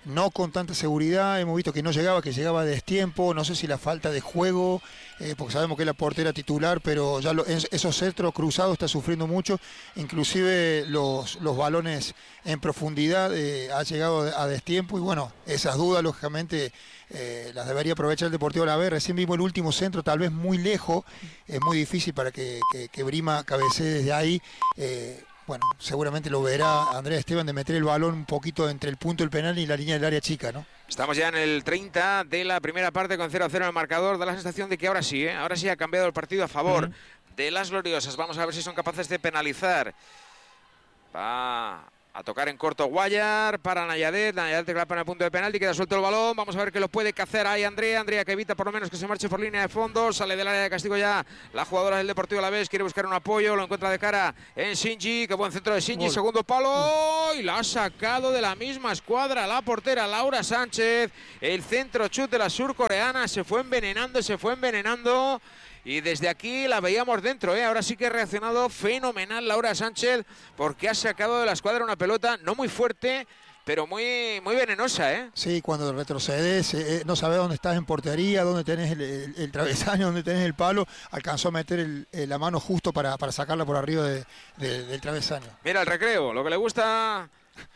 no con tanta seguridad, hemos visto que no llegaba, que llegaba a destiempo, no sé si la falta de juego, eh, porque sabemos que es la portera titular, pero ya lo, esos centros cruzados está sufriendo mucho, inclusive los, los balones en profundidad eh, ha llegado a destiempo, y bueno, esas dudas lógicamente eh, las debería aprovechar el Deportivo Alavés. Recién vimos el último centro, tal vez muy lejos, es muy difícil para que, que, que Brima cabecee desde ahí. eh, Bueno, seguramente lo verá Andrea Esteban de meter el balón un poquito entre el punto del penal y la línea del área chica, ¿no? Estamos ya en el treinta de la primera parte con cero a cero en el marcador. Da la sensación de que ahora sí, ¿eh? Ahora sí ha cambiado el partido a favor uh-huh. de las gloriosas. Vamos a ver si son capaces de penalizar. Va a tocar en corto Guayar para Nayadet. Nayadet que la pone a punto de penalti, queda suelto el balón. Vamos a ver que lo puede cazar ahí Andrea. Andrea que evita por lo menos que se marche por línea de fondo. Sale del área de castigo ya la jugadora del Deportivo Alavés. Quiere buscar un apoyo, lo encuentra de cara en Shinji. Qué buen centro de Shinji, Gol. Segundo palo. Y la ha sacado de la misma escuadra la portera Laura Sánchez. El centro chut de la surcoreana se fue envenenando, se fue envenenando. Y desde aquí la veíamos dentro, ¿eh? Ahora sí que ha reaccionado fenomenal Laura Sánchez, porque ha sacado de la escuadra una pelota no muy fuerte, pero muy, muy venenosa, ¿eh? Sí, cuando retrocedes, eh, no sabes dónde estás en portería, dónde tenés el, el, el travesaño, dónde tenés el palo, alcanzó a meter el, el, la mano justo para, para sacarla por arriba de, de, del travesaño. Mira el recreo, lo que le gusta...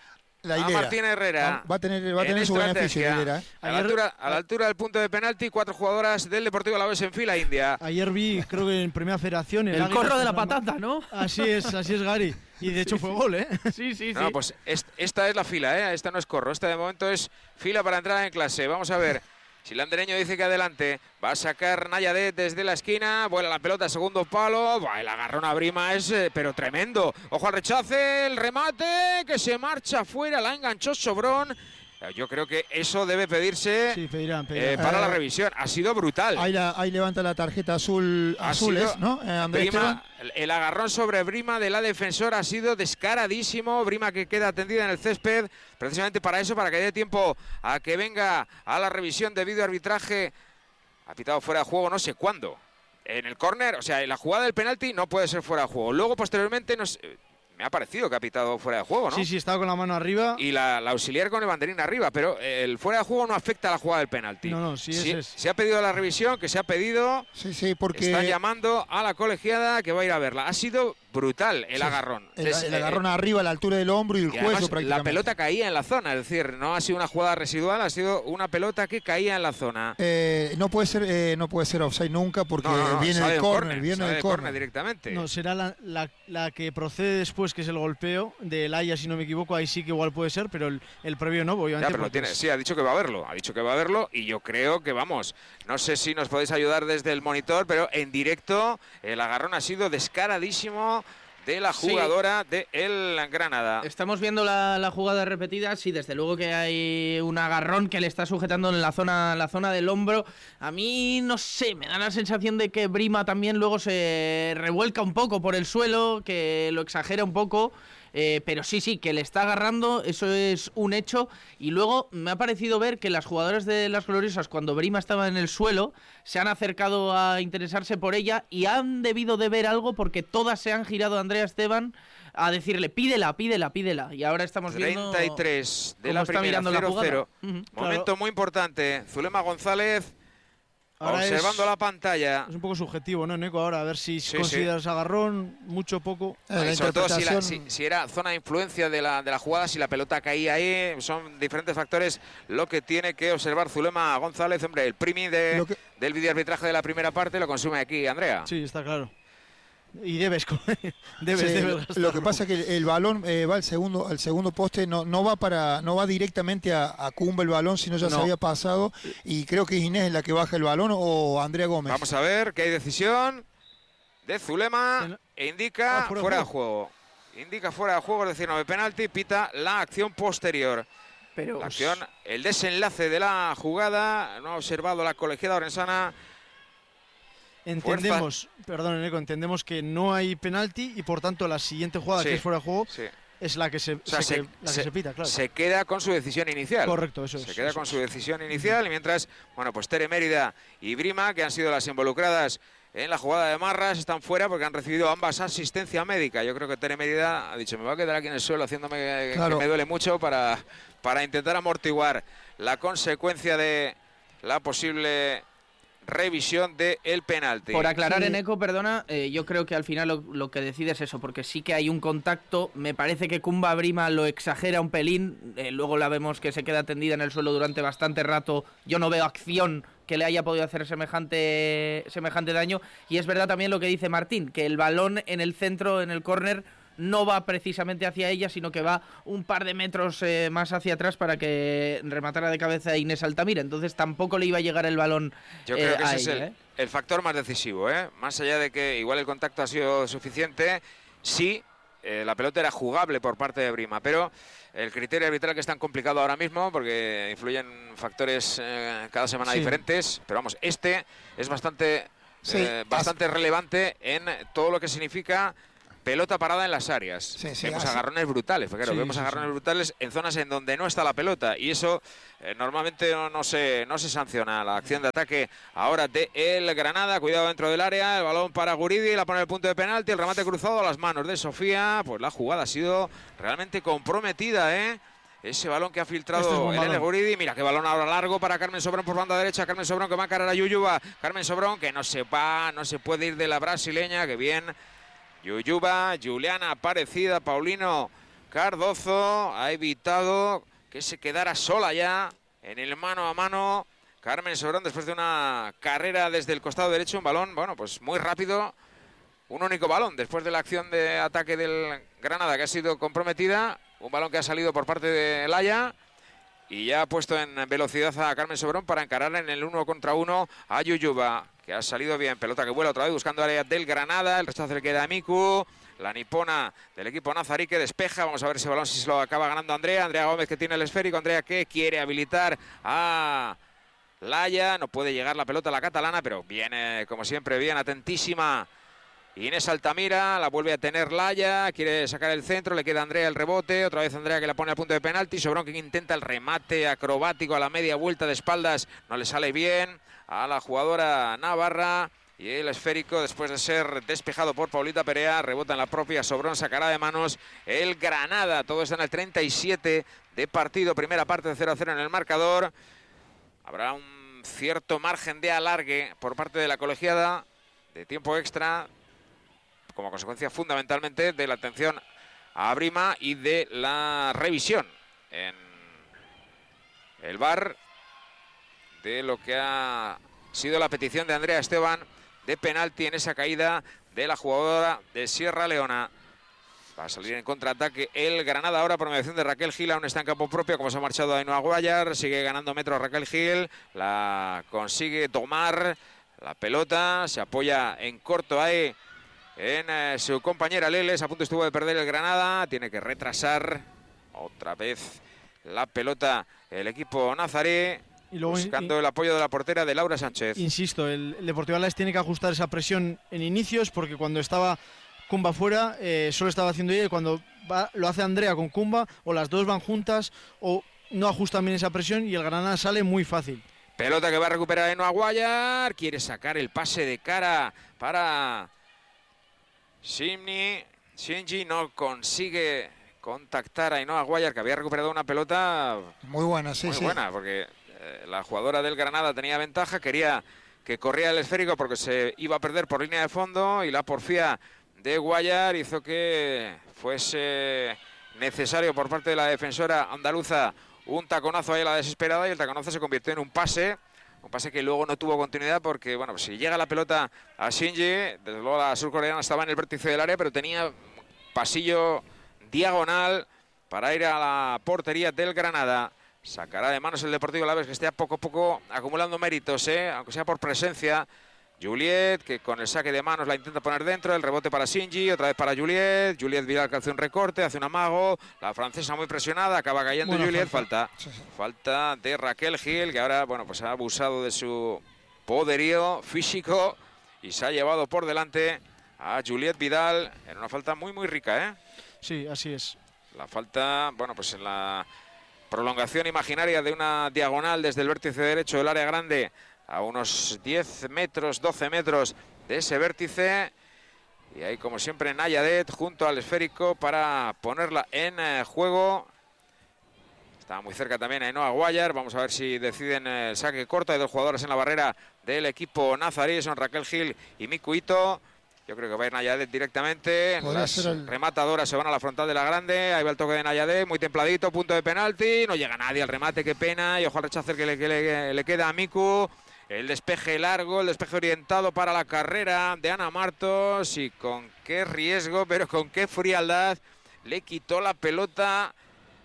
La a Martín Herrera. Va a tener, va a tener su beneficio, Hilera, ¿eh? A la, altura, a la altura del punto de penalti, cuatro jugadoras del Deportivo Alavés en fila india. Ayer vi, creo que en Primera Federación... El, el corro de la patata, ¿no? Así es, así es, Gary. Y de hecho sí, fue sí. gol, ¿eh? Sí, sí, sí. No, pues est esta es la fila, ¿eh? Esta no es corro, esta de momento es fila para entrar en clase. Vamos a ver. Si el andereño dice que adelante, va a sacar Nayadet desde la esquina, vuela la pelota, segundo palo, bah, el agarrón a Brima es, eh, pero tremendo. Ojo al rechace, el remate, que se marcha fuera, la enganchó Sobrón. Yo creo que eso debe pedirse sí, pedirán, pedirán. Eh, para eh, la revisión. Ha sido brutal. Ahí, la, ahí levanta la tarjeta azul, azules, ¿no? Eh, Brima, el agarrón sobre Brima de la defensora ha sido descaradísimo. Brima que queda tendida en el césped, precisamente para eso, para que dé tiempo a que venga a la revisión de video arbitraje. Ha pitado fuera de juego no sé cuándo. En el córner, o sea, en la jugada del penalti no puede ser fuera de juego. Luego, posteriormente, nos... me ha parecido que ha pitado fuera de juego, ¿no? Sí, sí, estaba con la mano arriba. Y la, la auxiliar con el banderín arriba, pero el fuera de juego no afecta a la jugada del penalti. No, no, sí, si, es, es. Se ha pedido la revisión, que se ha pedido. Sí, sí, porque... Están llamando a la colegiada que va a ir a verla. Ha sido brutal el sí, agarrón. El, es, el agarrón eh, arriba a la altura del hombro y el y cuello prácticamente. La pelota caía en la zona, es decir, no ha sido una jugada residual, ha sido una pelota que caía en la zona. Eh, no puede ser eh, no puede ser offside nunca porque no, no, no, viene del córner, viene del córner córner directamente. No, será la, la, la que procede después, que es el golpeo del Haya, si no me equivoco, ahí sí que igual puede ser, pero el, el previo no, obviamente. Ya, pero lo tiene, sí, ha dicho que va a verlo, ha dicho que va a verlo y yo creo que vamos, no sé si nos podéis ayudar desde el monitor, pero en directo el agarrón ha sido descaradísimo de la jugadora sí. de el Granada. Estamos viendo la, la jugada repetida, sí, desde luego que hay un agarrón que le está sujetando en la zona, la zona del hombro. A mí, no sé, me da la sensación de que Brima también luego se revuelca un poco por el suelo, que lo exagera un poco. Eh, pero sí, sí, que le está agarrando, eso es un hecho. Y luego me ha parecido ver que las jugadoras de las Gloriosas, cuando Brima estaba en el suelo, se han acercado a interesarse por ella y han debido de ver algo, porque todas se han girado a Andrea Esteban a decirle pídela, pídela, pídela. Y ahora estamos viendo treinta y tres de la está primera, mirando cero, la jugada. cero. Uh-huh. Momento claro. muy importante. Zulema González ahora observando es, la pantalla. Es un poco subjetivo, ¿no, Neko? Ahora, a ver si sí, consideras sí. agarrón, mucho, poco. Eh, y sobre todo si, la, si, si era zona de influencia de la, de la jugada, si la pelota caía ahí, son diferentes factores lo que tiene que observar Zulema González. Hombre, el primi de, que... del videoarbitraje de la primera parte lo consume aquí, Andrea. Sí, está claro. Y debes, debes, sí, debes lo que pasa es que el, el balón eh, va al segundo, al segundo poste, no, no va para, no va directamente a, a Cumba el balón, sino ya no. se había pasado, y creo que es Inés la que baja el balón o Andrea Gómez. Vamos a ver que hay decisión de Zulema e indica ah, fuera, fuera de juego. Indica fuera de juego, es decir, no hay penalti, pita la acción posterior. Pero la acción, el desenlace de la jugada, no ha observado la colegiada orensana. Entendemos, Fuerza. perdón, Neko, entendemos que no hay penalti y por tanto la siguiente jugada sí, que es fuera de juego sí. es la que se, o sea, se, se, que, la se, que se pita, claro. Se queda con su decisión inicial. Correcto, eso se es. Se queda eso con es. su decisión inicial y mientras, bueno, pues Tere Mérida y Brima, que han sido las involucradas en la jugada de Marras, están fuera porque han recibido ambas asistencia médica. Yo creo que Tere Mérida ha dicho, me voy a quedar aquí en el suelo haciéndome claro. que me duele mucho para... para intentar amortiguar la consecuencia de la posible revisión del penalti. Por aclarar, Sí. en Eco, perdona, eh, yo creo que al final lo, lo que decide es eso, porque sí que hay un contacto. Me parece que Kumba Brima lo exagera un pelín, eh, luego la vemos que se queda tendida en el suelo durante bastante rato. Yo no veo acción que le haya podido hacer semejante, semejante daño, y es verdad también lo que dice Martín, que el balón en el centro, en el córner, no va precisamente hacia ella, sino que va un par de metros eh, más hacia atrás para que rematara de cabeza a Inés Altamira. Entonces tampoco le iba a llegar el balón Yo eh, creo que a ese es ella, el, ¿eh? el factor más decisivo, ¿eh? Más allá de que igual el contacto ha sido suficiente, sí, eh, la pelota era jugable por parte de Brima, pero el criterio arbitral que es tan complicado ahora mismo, porque influyen factores eh, cada semana Sí. diferentes, pero vamos, este es bastante, Sí, eh, bastante relevante en todo lo que significa pelota parada en las áreas. Sí, sí, vemos así- agarrones brutales, porque claro, Sí, vemos sí, agarrones sí. brutales en zonas en donde no está la pelota, y eso eh, normalmente no, no, se, no se sanciona. La acción de ataque ahora de el Granada, cuidado dentro del área, el balón para Guridi, la pone en el punto de penalti, el remate cruzado a las manos de Sofía. Pues la jugada ha sido realmente comprometida, ¿eh? Ese balón que ha Este es filtrado buen el balón. Guridi. Mira qué balón ahora largo para Carmen Sobrón por banda derecha. Carmen Sobrón que va a encarar a Yuyuba. Carmen Sobrón que no se va, no se puede ir de la brasileña. Que bien. Yuyuba, Juliana Aparecida, Paulino Cardozo ha evitado que se quedara sola ya en el mano a mano. Carmen Sobrón, después de una carrera desde el costado derecho, un balón, bueno, pues muy rápido. Un único balón después de la acción de ataque del Granada que ha sido comprometida. Un balón que ha salido por parte de Laya y ya ha puesto en velocidad a Carmen Sobrón para encarar en el uno contra uno a Yuyuba, que ha salido bien. Pelota que vuela otra vez buscando área del Granada. El rechazo le queda a Miku. La nipona del equipo nazarí que despeja. Vamos a ver ese balón si se lo acaba ganando Andrea. Andrea Gómez que tiene el esférico. Andrea que quiere habilitar a Laya. No puede llegar la pelota a la catalana, pero viene como siempre bien, atentísima Inés Altamira, la vuelve a tener Laya, quiere sacar el centro, le queda a Andrea el rebote, otra vez Andrea que la pone al punto de penalti, Sobrón que intenta el remate acrobático a la media vuelta de espaldas, no le sale bien a la jugadora navarra, y el esférico después de ser despejado por Paulita Perea, rebota en la propia Sobrón, sacará de manos el Granada. Todo está en el treinta y siete de partido, primera parte de cero a cero en el marcador. Habrá un cierto margen de alargue por parte de la colegiada, de tiempo extra, como consecuencia fundamentalmente de la atención a Brima y de la revisión en el V A R de lo que ha sido la petición de Andrea Esteban de penalti en esa caída de la jugadora de Sierra Leona. Va a salir en contraataque el Granada ahora por mediación de Raquel Gil, aún está en campo propio, como se ha marchado Ainhoa Guayar, sigue ganando metros Raquel Gil, la consigue tomar la pelota, se apoya en corto ahí en eh, su compañera Leles, a punto estuvo de perder el Granada, tiene que retrasar otra vez la pelota el equipo nazarí, Y luego, buscando el apoyo de la portera de Laura Sánchez. Insisto, el, el Deportivo Alavés tiene que ajustar esa presión en inicios, porque cuando estaba Kumba fuera, eh, solo estaba haciendo ella, y cuando va, lo hace Andrea con Kumba, o las dos van juntas, o no ajustan bien esa presión, y el Granada sale muy fácil. Pelota que va a recuperar Ainhoa Guayar, quiere sacar el pase de cara para Shimni. Shinji no consigue contactar a Ainhoa Guayar, que había recuperado una pelota Muy buena, sí, muy sí. buena, porque eh, la jugadora del Granada tenía ventaja, quería que corría el esférico porque se iba a perder por línea de fondo, y la porfía de Guayar hizo que fuese necesario por parte de la defensora andaluza un taconazo ahí a la desesperada, y el taconazo se convirtió en un pase, un pase que luego no tuvo continuidad porque, bueno, pues si llega la pelota a Shinji, desde luego la surcoreana estaba en el vértice del área, pero tenía pasillo diagonal para ir a la portería del Granada. Sacará de manos el Deportivo Alavés, que esté a poco a poco acumulando méritos, ¿eh? Aunque sea por presencia. Juliet, que con el saque de manos la intenta poner dentro, el rebote para Shinji, otra vez para Juliet, Juliet Vidal que hace un recorte, hace un amago, la francesa muy presionada, acaba cayendo Buena Juliet, falta. falta, Sí, sí. falta de Raquel Gil, que ahora, bueno, pues ha abusado de su poderío físico y se ha llevado por delante a Juliet Vidal en una falta muy muy rica, ¿eh? Sí, así es. La falta, bueno, pues en la prolongación imaginaria de una diagonal desde el vértice derecho del área grande a unos diez metros, doce metros de ese vértice. Y ahí, como siempre, Nayadet junto al esférico para ponerla en eh, juego. Está Está muy cerca también Ainhoa Guayar. Vamos a ver si deciden el saque corto. Hay dos jugadores en la barrera del equipo nazarí. Son Raquel Gil y Miku Ito. Yo creo que va a ir Nayade directamente. Las el... rematadoras se van a la frontal de la grande. Ahí va el toque de Nayade, muy templadito, punto de penalti. No llega nadie al remate, qué pena. Y ojo al rechazo que le, que le, le queda a Miku. El despeje largo, el despeje orientado para la carrera de Ana Martos. Y con qué riesgo, pero con qué frialdad le quitó la pelota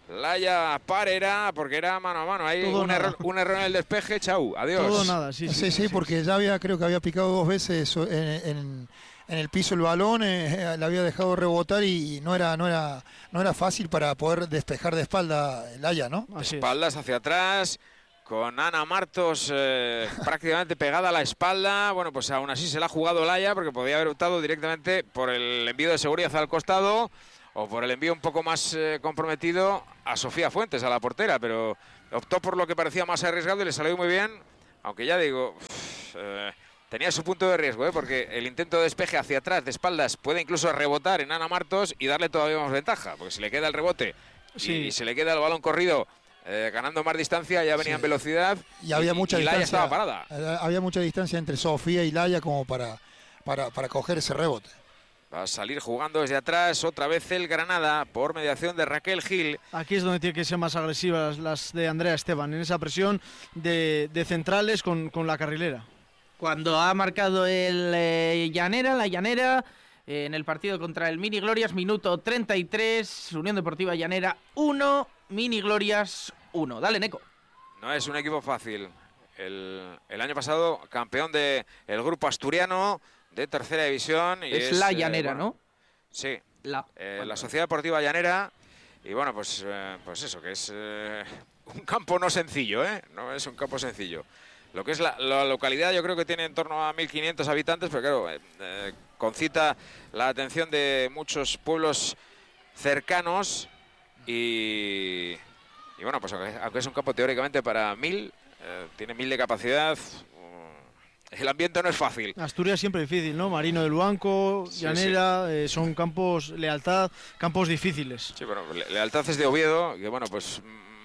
Laia Parera, porque era mano a mano. Ahí un error, un error en el despeje, chau, adiós. Todo nada, sí, sí, sí, sí, sí, porque ya había, creo que había picado dos veces en, en, en el piso el balón, eh, le había dejado rebotar y no era, no era, no era fácil para poder despejar de espalda Laia, ¿no? Así espaldas hacia atrás, con Ana Martos eh, prácticamente pegada a la espalda. Bueno, pues aún así se la ha jugado Laia, porque podía haber optado directamente por el envío de seguridad al costado o por el envío un poco más eh, comprometido a Sofía Fuentes, a la portera, pero optó por lo que parecía más arriesgado y le salió muy bien, aunque ya digo, uff, eh, tenía su punto de riesgo, ¿eh? Porque el intento de despeje hacia atrás, de espaldas, puede incluso rebotar en Ana Martos y darle todavía más ventaja, porque si le queda el rebote sí. y, y se le queda el balón corrido eh, ganando más distancia, ya venía sí. en velocidad y, había y, mucha y distancia, Laia estaba parada. Había mucha distancia entre Sofía y Laia como para, para, para coger ese rebote. Va a salir jugando desde atrás otra vez el Granada por mediación de Raquel Gil. Aquí es donde tienen que ser más agresivas las de Andrea Esteban, en esa presión de, de centrales con, con la carrilera. Cuando ha marcado el eh, Llanera, la Llanera, eh, en el partido contra el Mini Glorias, minuto treinta y tres, Unión Deportiva Llanera uno, Mini Glorias uno. Dale, Neco. No es un equipo fácil. El, el año pasado campeón del grupo asturiano de tercera división. Y es, es la Llanera, eh, bueno, ¿no? Sí, la, eh, bueno. la Sociedad Deportiva Llanera. Y bueno, pues, eh, pues eso, que es eh, un campo no sencillo, ¿eh? No es un campo sencillo. Lo que es la, la localidad, yo creo que tiene en torno a mil quinientos habitantes, pero claro, eh, eh, concita la atención de muchos pueblos cercanos. Y, y bueno, pues aunque, aunque es un campo teóricamente para mil, eh, tiene mil de capacidad. El ambiente no es fácil. Asturias siempre difícil, ¿no? Marino del Banco, sí, Llanera, sí. Eh, son campos, lealtad, campos difíciles. Sí, bueno, le lealtad es de Oviedo, que bueno, pues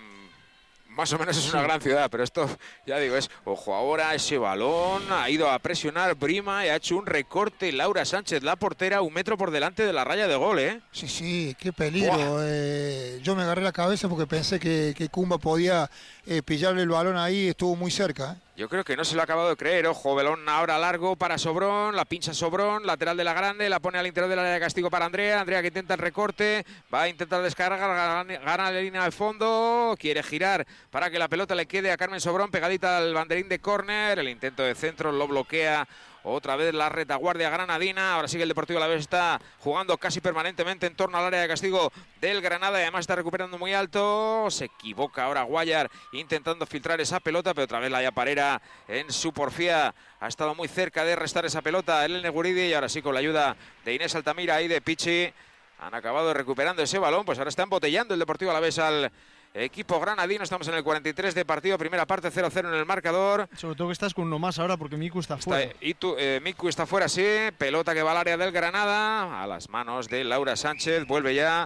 mmm, más o menos es una sí. gran ciudad, pero esto, ya digo, es, ojo, ahora ese balón, ha ido a presionar Brima y ha hecho un recorte Laura Sánchez, la portera, un metro por delante de la raya de gol, ¿eh? Sí, sí, qué peligro. Eh, yo me agarré la cabeza porque pensé que, que Kumba podía eh, pillarle el balón ahí, estuvo muy cerca, ¿eh? Yo creo que no se lo ha acabado de creer. Ojo, balón ahora largo para Sobrón, la pincha Sobrón, lateral de la grande, la pone al interior del área de castigo para Andrea. Andrea que intenta el recorte, va a intentar descargar, gana, gana la línea al fondo, quiere girar para que la pelota le quede a Carmen Sobrón, pegadita al banderín de córner. El intento de centro lo bloquea otra vez la retaguardia granadina. Ahora sí que el Deportivo Alavés está jugando casi permanentemente en torno al área de castigo del Granada y además está recuperando muy alto. Se equivoca ahora Guayar intentando filtrar esa pelota, pero otra vez Laia Parera en su porfía ha estado muy cerca de restar esa pelota el Neguridi y ahora sí con la ayuda de Inés Altamira y de Pichi han acabado recuperando ese balón. Pues ahora está embotellando el Deportivo Alavés al equipo granadino. Estamos en el cuarenta y tres de partido, primera parte, cero cero en el marcador. Sobre todo que estás con uno más ahora porque Miku está fuera. Está, y tú, eh, Miku está fuera, sí. Pelota que va al área del Granada, a las manos de Laura Sánchez. Vuelve ya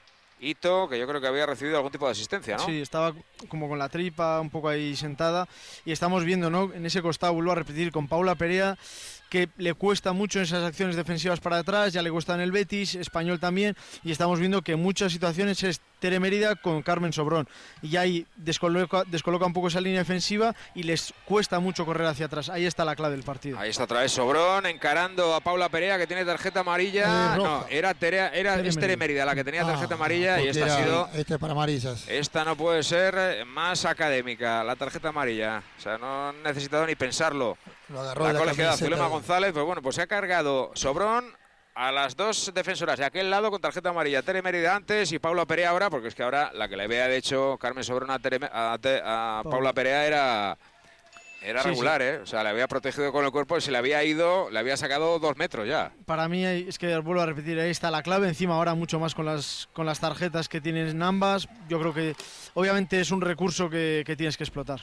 Ito, que yo creo que había recibido algún tipo de asistencia, ¿no? Sí, estaba como con la tripa un poco ahí sentada. Y estamos viendo, ¿no? En ese costado, vuelvo a repetir, con Paula Perea, que le cuesta mucho en esas acciones defensivas para atrás, ya le cuesta en el Betis, Español también, y estamos viendo que en muchas situaciones es Tere Mérida con Carmen Sobrón, y ahí descoloca, descoloca un poco esa línea defensiva y les cuesta mucho correr hacia atrás. Ahí está la clave del partido. Ahí está otra vez Sobrón encarando a Paula Perea, que tiene tarjeta amarilla. Eh, no, era Tere, era Tere, Tere Mérida la que tenía tarjeta ah, amarilla y esta ha sido... Este para amarillas. Esta no puede ser más académica, la tarjeta amarilla. O sea, no han necesitado ni pensarlo. Lo agarró la de colegiada la Zulema González, pues bueno, pues se ha cargado Sobrón a las dos defensoras de aquel lado con tarjeta amarilla. Tere Mérida antes y Paula Perea ahora, porque es que ahora la que le había hecho Carmen Sobrón a, Tere, a, a, a Paula Perea era, era sí, regular, sí. ¿eh? O sea, le había protegido con el cuerpo y se le había ido, le había sacado dos metros ya. Para mí, es que vuelvo a repetir, ahí está la clave. Encima ahora mucho más con las, con las tarjetas que tienen ambas. Yo creo que obviamente es un recurso que, que tienes que explotar.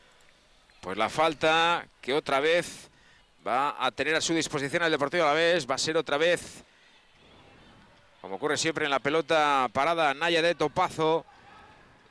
Pues la falta que otra vez va a tener a su disposición el Deportivo Alavés. Va a ser otra vez, como ocurre siempre en la pelota parada, Naya de Topazo,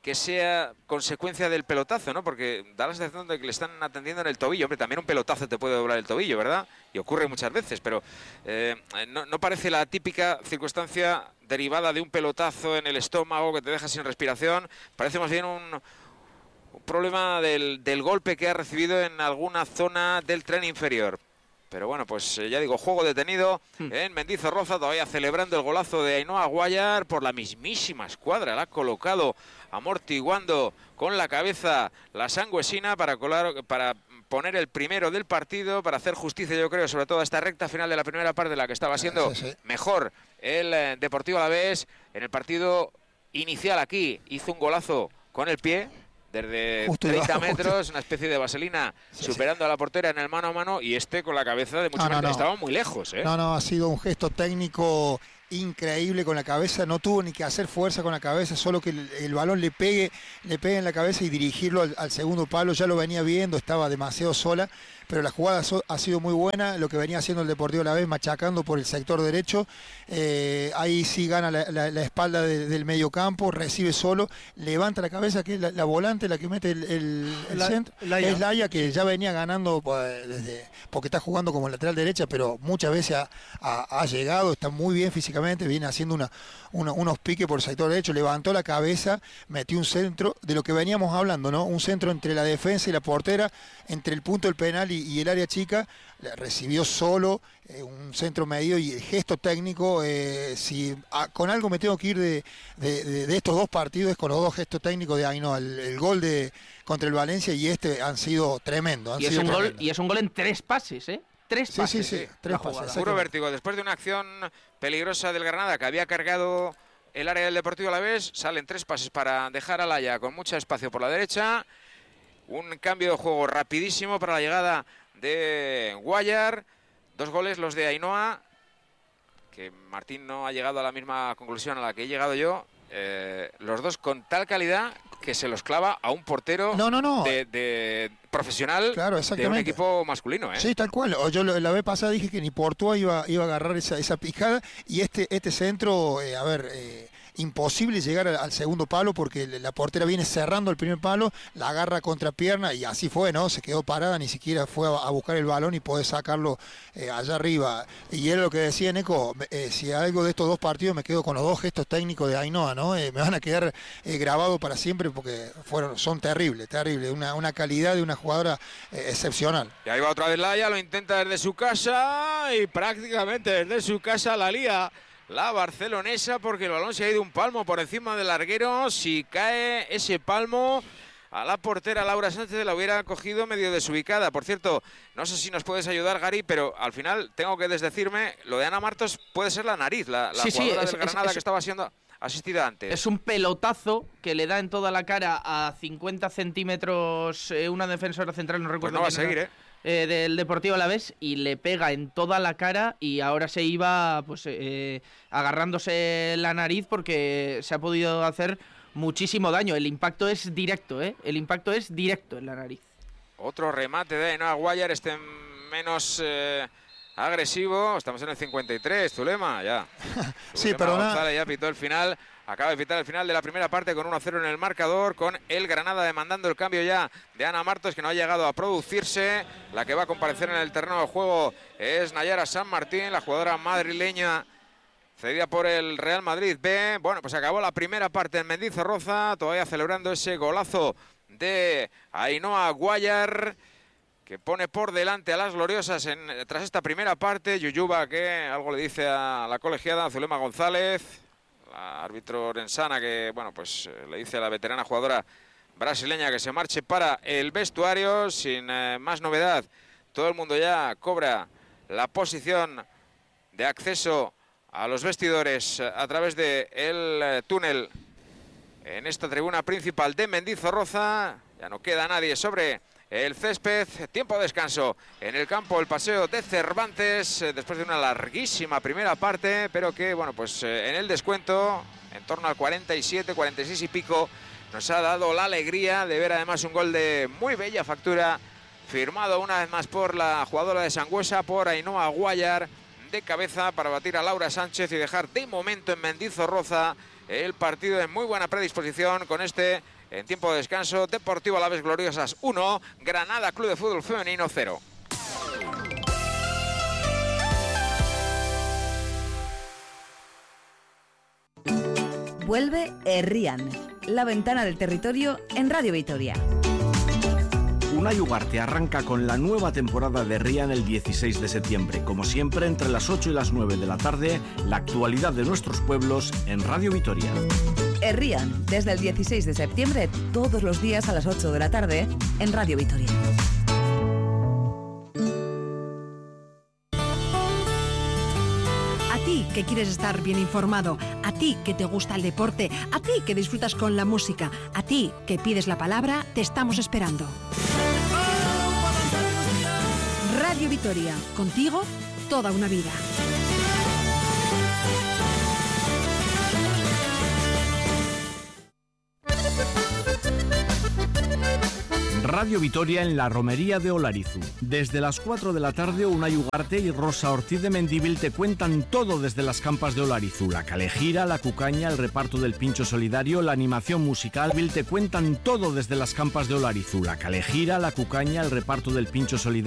que sea consecuencia del pelotazo, ¿no? Porque da la sensación de que le están atendiendo en el tobillo. Hombre, también un pelotazo te puede doblar el tobillo, ¿verdad? Y ocurre muchas veces, pero eh, no, no parece la típica circunstancia derivada de un pelotazo en el estómago que te deja sin respiración. Parece más bien un, un problema del, del golpe que ha recibido en alguna zona del tren inferior. Pero bueno, pues eh, ya digo, juego detenido en Mendizorroza, todavía celebrando el golazo de Ainhoa Guayar por la mismísima escuadra. La ha colocado amortiguando con la cabeza la sangüesina para, colar, para poner el primero del partido, para hacer justicia, yo creo, sobre todo a esta recta final de la primera parte, de la que estaba siendo sí, sí. mejor el eh, Deportivo Alavés. En el partido inicial aquí hizo un golazo con el pie. Desde justo treinta debajo, metros, justo. Una especie de vaselina sí, superando sí. a la portera en el mano a mano, y este con la cabeza de mucho no, no, no. Estaba muy lejos, ¿eh? No, no, ha sido un gesto técnico increíble con la cabeza, no tuvo ni que hacer fuerza con la cabeza, solo que el, el balón le pegue, le pegue en la cabeza y dirigirlo al, al segundo palo. Ya lo venía viendo, estaba demasiado sola, pero la jugada so, ha sido muy buena, lo que venía haciendo el Deportivo Alavés, machacando por el sector derecho. Eh, ahí sí gana la, la, la espalda de, del medio campo, recibe solo, levanta la cabeza, que es la, la volante, la que mete el, el, el la, centro, Laia. Es Laia, que ya venía ganando pues, desde, porque está jugando como lateral derecha, pero muchas veces ha, ha, ha llegado, está muy bien físicamente, viene haciendo una, una, unos piques por el sector derecho, levantó la cabeza, metió un centro, de lo que veníamos hablando, ¿no? Un centro entre la defensa y la portera, entre el punto del penal y, y el área chica, recibió solo, eh, un centro medio, y el gesto técnico, eh, si a, con algo me tengo que ir de, de, de, de estos dos partidos, es con los dos gestos técnicos de Ainhoa, el, el gol de contra el Valencia y este han sido tremendos. Han y, sido es un tremendo. gol, y es un gol en tres pases, ¿eh? Tres sí, pases. Sí, sí, sí, tres pases. Puro vértigo. Después de una acción peligrosa del Granada, que había cargado el área del Deportivo Alavés, salen tres pases para dejar a Laia con mucho espacio por la derecha. Un cambio de juego rapidísimo para la llegada de Guayar. Dos goles los de Ainhoa, que Martín no ha llegado a la misma conclusión a la que he llegado yo. Eh, los dos con tal calidad que se los clava a un portero no, no, no. De, de profesional claro, de un equipo masculino, ¿eh? Sí, tal cual. Yo la vez pasada dije que ni Portua iba, iba a agarrar esa, esa picada, y este, este centro, eh, a ver... Eh, imposible llegar al segundo palo porque la portera viene cerrando el primer palo, la agarra contra pierna y así fue, ¿no? Se quedó parada, ni siquiera fue a buscar el balón y poder sacarlo eh, allá arriba. Y era lo que decía Neco, eh, si algo de estos dos partidos me quedo con los dos gestos técnicos de Ainhoa, ¿no? Eh, me van a quedar eh, grabados para siempre porque fueron, son terribles, terribles. Una, una calidad de una jugadora eh, excepcional. Y ahí va otra vez Laia, lo intenta desde su casa y prácticamente desde su casa la lía la barcelonesa, porque el balón se ha ido un palmo por encima del larguero. Si cae ese palmo, a la portera Laura Sánchez la hubiera cogido medio desubicada. Por cierto, no sé si nos puedes ayudar, Gary, pero al final tengo que desdecirme, lo de Ana Martos puede ser la nariz, la, la sí, jugadora sí, del es, Granada es, que estaba siendo asistida antes. Es un pelotazo que le da en toda la cara a cincuenta centímetros eh, una defensora central, no recuerdo. Pues no va a seguir, ¿eh? Eh, del Deportivo Alavés, y le pega en toda la cara, y ahora se iba pues eh, agarrándose la nariz porque se ha podido hacer muchísimo daño. El impacto es directo, ¿eh? El impacto es directo en la nariz. Otro remate de Ainhoa Guayar, este menos eh, agresivo. Estamos en el cincuenta y tres, Zulema, ya. Sí, perdona. González ya pitó el final. Acaba de pitar el final de la primera parte con uno a cero en el marcador, con el Granada demandando el cambio ya de Ana Martos, que no ha llegado a producirse. La que va a comparecer en el terreno de juego es Nayara San Martín, la jugadora madrileña cedida por el Real Madrid B. Bueno, pues acabó la primera parte en Mendizorroza, todavía celebrando ese golazo de Ainhoa Guayar, que pone por delante a las gloriosas en, tras esta primera parte. Yuyuba, que algo le dice a la colegiada Zulema González, la árbitro orensana, que bueno, pues le dice a la veterana jugadora brasileña que se marche para el vestuario. Sin eh, más novedad, todo el mundo ya cobra la posición de acceso a los vestidores a través del eh, túnel en esta tribuna principal de Mendizorroza. Ya no queda nadie sobre el césped. Tiempo de descanso en el campo El Paseo de Cervantes, eh, después de una larguísima primera parte, pero que, bueno, pues eh, en el descuento, en torno al cuarenta y siete, cuarenta y seis y pico, nos ha dado la alegría de ver además un gol de muy bella factura, firmado una vez más por la jugadora de Sangüesa, por Ainhoa Guayar, de cabeza para batir a Laura Sánchez y dejar de momento en Mendizorroza el partido en muy buena predisposición con este, en tiempo de descanso, Deportivo Alavés Gloriosas uno, Granada Club de Fútbol Femenino cero. Vuelve Herrian, la ventana del territorio en Radio Vitoria. Unai Ugarte arranca con la nueva temporada de Herrian el dieciséis de septiembre. Como siempre, entre las ocho y las nueve de la tarde, la actualidad de nuestros pueblos en Radio Vitoria. Herrian, desde el dieciséis de septiembre, todos los días a las ocho de la tarde, en Radio Vitoria. A ti que quieres estar bien informado, a ti que te gusta el deporte, a ti que disfrutas con la música, a ti que pides la palabra, te estamos esperando. Radio Vitoria, contigo toda una vida. Radio Vitoria en la romería de Olarizu. Desde las cuatro de la tarde, Unai Ugarte y Rosa Ortiz de Mendívil te cuentan todo desde las campas de Olarizu. La calejira, la cucaña, el reparto del pincho solidario, la animación musical. Te cuentan todo desde las campas de Olarizu. La calejira, la cucaña, el reparto del pincho solidario.